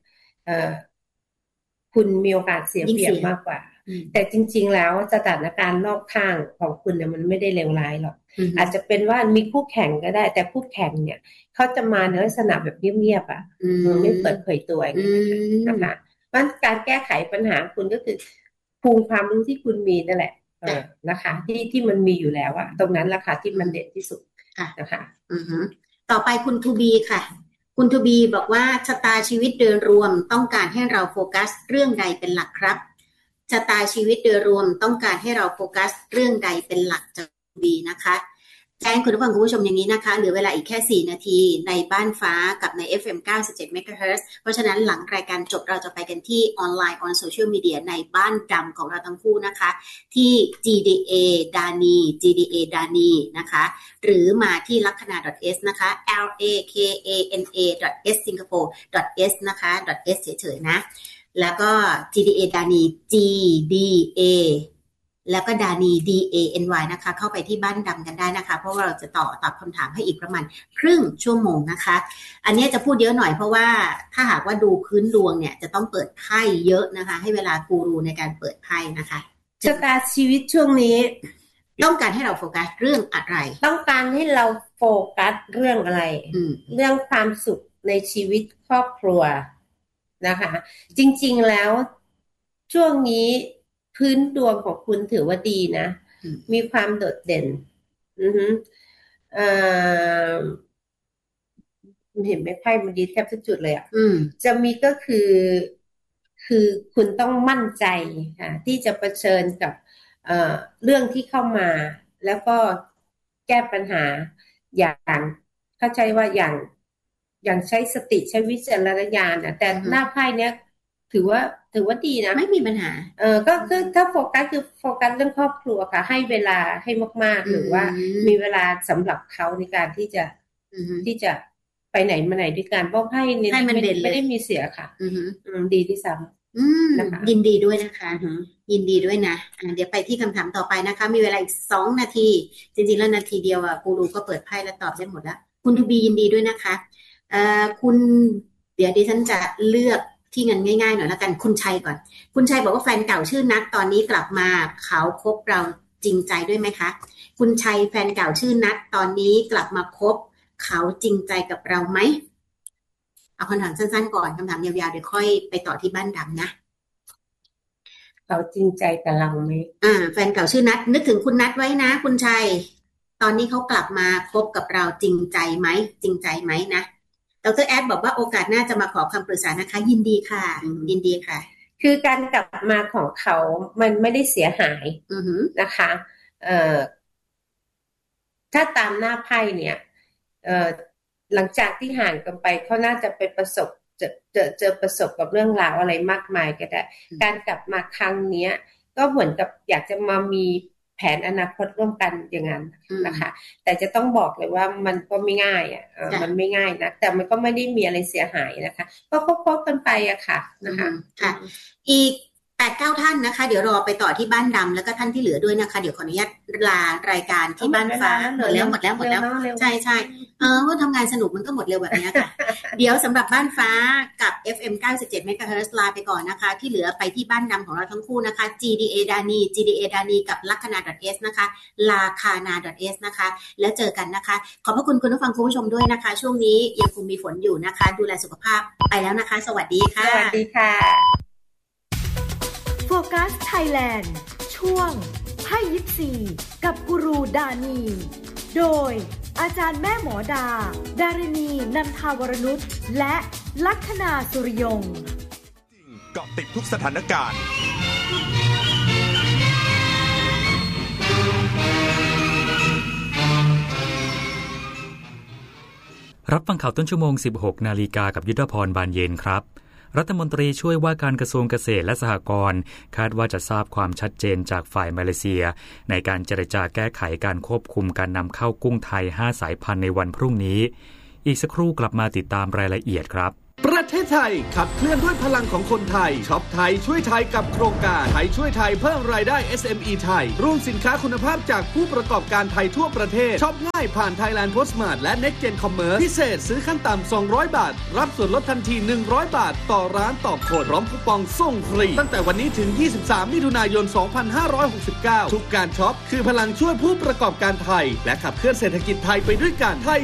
คุณมีโอกาสเสียเปรียบมากกว่าแต่จริงๆแล้วสถานการณ์รอบข้างของคุณเนี่ยมันไม่ได้เลวร้ายหรอกอาจจะเป็นว่ามีคู่แข่งก็ได้แต่คู่แข่งเนี่ยเขาจะมาในลักษณะแบบเงียบๆไม่เปิดเผยตัวนะคะเพราะการแก้ไขปัญหาคุณก็คือภูมิความรู้ที่คุณมีนั่นแหละนะคะที่มันมีอยู่แล้วตรงนั้นแหละค่ะที่มันเด่นที่สุดนะคะต่อไปคุณทูบีค่ะคุณทูบีบอกว่าชะตาชีวิตโดยรวมต้องการให้เราโฟกัสเรื่องใดเป็นหลักครับชะตาชีวิตโดยรวมต้องการให้เราโฟกัสเรื่องใดเป็นหลักจากทูบีนะคะแจ้งคุณผู้ชมอย่างนี้นะคะเหลือเวลาอีกแค่4นาทีในบ้านฟ้ากับใน FM 97 MHz เพราะฉะนั้นหลังรายการจบเราจะไปกันที่ออนไลน์ on social media ในบ้านดำของเราทั้งคู่นะคะที่ GDA Dani GDA Dani นะคะหรือมาที่lakhana.s นะคะ lakana.s singapore.s นะคะ .s เฉยๆนะแล้วก็ GDA Dani GDAแล้วก็ดานี DANY นะคะเข้าไปที่บ้านดำกันได้นะคะเพราะว่าเราจะตอบคำถามให้อีกประมาณครึ่งชั่วโมงนะคะอันนี้จะพูดเยอะหน่อยเพราะว่าถ้าหากว่าดูพื้นดวงเนี่ยจะต้องเปิดไพ่เยอะนะคะให้เวลากูรูในการเปิดไพ่นะคะชะตาชีวิตช่วงนี้ต้องการให้เราโฟกัสเรื่องอะไรต้องการให้เราโฟกัสเรื่องอะไรเรื่องความสุขในชีวิตครอบครัวนะคะจริงๆแล้วช่วงนี้พื้นดวงของคุณถือว่าดีนะมีความโดดเด่นเห็นไหมไพ่มันดีแทบทุกจุดเลยอ่ะจะมีก็คือคุณต้องมั่นใจค่ะที่จะเผชิญกับเรื่องที่เข้ามาแล้วก็แก้ปัญหาอย่างเข้าใจว่าอย่างใช้สติใช้วิจารณญาณนะแต่หน้าไพ่เนี้ยถือว่าดีนะไม่มีปัญหาก็คือถ้าโฟกัสคือโฟกัสเรื่องครอบครัวค่ะให้เวลาให้มากๆหรือว่ามีเวลาสำหรับเขาในการที่จะไปไหนมาไหนด้วยกันเพราะไพ่เนี่ยไม่ได้มีเสียค่ะดีที่ซ้ำนะคะยินดีด้วยนะคะยินดีด้วยนะเดี๋ยวไปที่คำถามต่อไปนะคะมีเวลาอีก2นาทีจริงๆแล้วนาทีเดียวอ่ะกูรูก็เปิดไพ่แล้วตอบได้หมดแล้วคุณทูบียินดีด้วยนะคะคุณเดี๋ยวดิฉันจะเลือกที่เงินง่ายๆหน่อยแล้วกันคุณชัยก่อนคุณชัยบอกว่าแฟนเก่าชื่อนัทตอนนี้กลับมาเขาคบเราจริงใจด้วยไหมคะคุณชัยแฟนเก่าชื่อนัทตอนนี้กลับมาคบเขาจริงใจกับเราไหมเอาคำถามสั้นๆก่อนคำถามยาวๆเดี๋ยวค่อยไปต่อที่บ้านดำนะเขาจริงใจกับเราไหมแฟนเก่าชื่อนัทนึกถึงคุณนัทไว้นะคุณชัยตอนนี้เขากลับมาคบกับเราจริงใจไหมจริงใจไหมนะดร.แอดบอกว่าโอกาสหน้าจะมาขอคำปรึกษานะคะยินดีค่ะยินดีค่ะคือการกลับมาของเขามันไม่ได้เสียหายนะคะถ้าตามหน้าไพ่เนี่ยหลังจากที่ห่างกันไปเขาน่าจะไปประสบเจอประสบกับเรื่องราวอะไรมากมายก็ได้การกลับมาครั้งนี้ก็เหมือนกับอยากจะมามีแผนอนาคตร่วมกันอย่างนั้นนะคะแต่จะต้องบอกเลยว่ามันก็ไม่ง่ายมันไม่ง่ายนะแต่มันก็ไม่ได้มีอะไรเสียหายนะคะก็คบกันไปอะค่ะนะคะค่ะอีก 8-9 ท่านนะคะเดี๋ยวรอไปต่อที่บ้านดำแล้วก็ท่านที่เหลือด้วยนะคะเดี๋ยวขออนุญาตลารายการที่บ้านฟ้าหมดแล้วใช่ว่าทำงานสนุกมันก็หมดเร็วแบบนี้ค่ะเดี๋ยวสำหรับบ้านฟ้ากับ FM 97 MHz ลาไปก่อนนะคะที่เหลือไปที่บ้านดำของเราทั้งคู่นะคะ GDA Dani กับ lakhana.s นะคะ lakana.s นะคะแล้วเจอกันนะคะขอบพระคุณคุณผู้ฟังคุณผู้ชมด้วยนะคะช่วงนี้ยังคงมีฝนอยู่นะคะดูแลสุขภาพไปแล้วนะคะสวัสดีค่ะสวัสดีค่ะโฟกัสไทยแลนด์ช่วงไพ่ยิปซีกับกูรูดานีโดยอาจารย์แม่หมอดาดารินีนันทาวรนุชและลัคนาสุริยงเกาะติดทุกสถานการณ์รับฟังข่าวต้นชั่วโมง 16 นาฬิกากับยุทธพรบานเย็นครับรัฐมนตรีช่วยว่าการกระทรวงเกษตรและสหกรณ์คาดว่าจะทราบความชัดเจนจากฝ่ายมาเลเซียในการเจรจาแก้ไขการควบคุมการนำเข้ากุ้งไทย5สายพันธุ์ในวันพรุ่งนี้อีกสักครู่กลับมาติดตามรายละเอียดครับประเทศไทยขับเคลื่อนด้วยพลังของคนไทยช็อปไทยช่วยไทยกับโครงการไทยช่วยไทยเพิ่มรายได้ SME ไทยรวมสินค้าคุณภาพจากผู้ประกอบการไทยทั่วประเทศช็อปง่ายผ่าน Thailand Postmart และ Next Gen Commerce พิเศษซื้อขั้นต่ำ200 บาทรับส่วนลดทันที100 บาทต่อร้านต่อคนพร้อมคูปองส่งฟรีตั้งแต่วันนี้ถึง23มิถุนายน2569ทุกการช็อปคือพลังช่วยผู้ประกอบการไทยและขับเคลื่อนเศรษฐกิจไทยไปด้วยกันไทย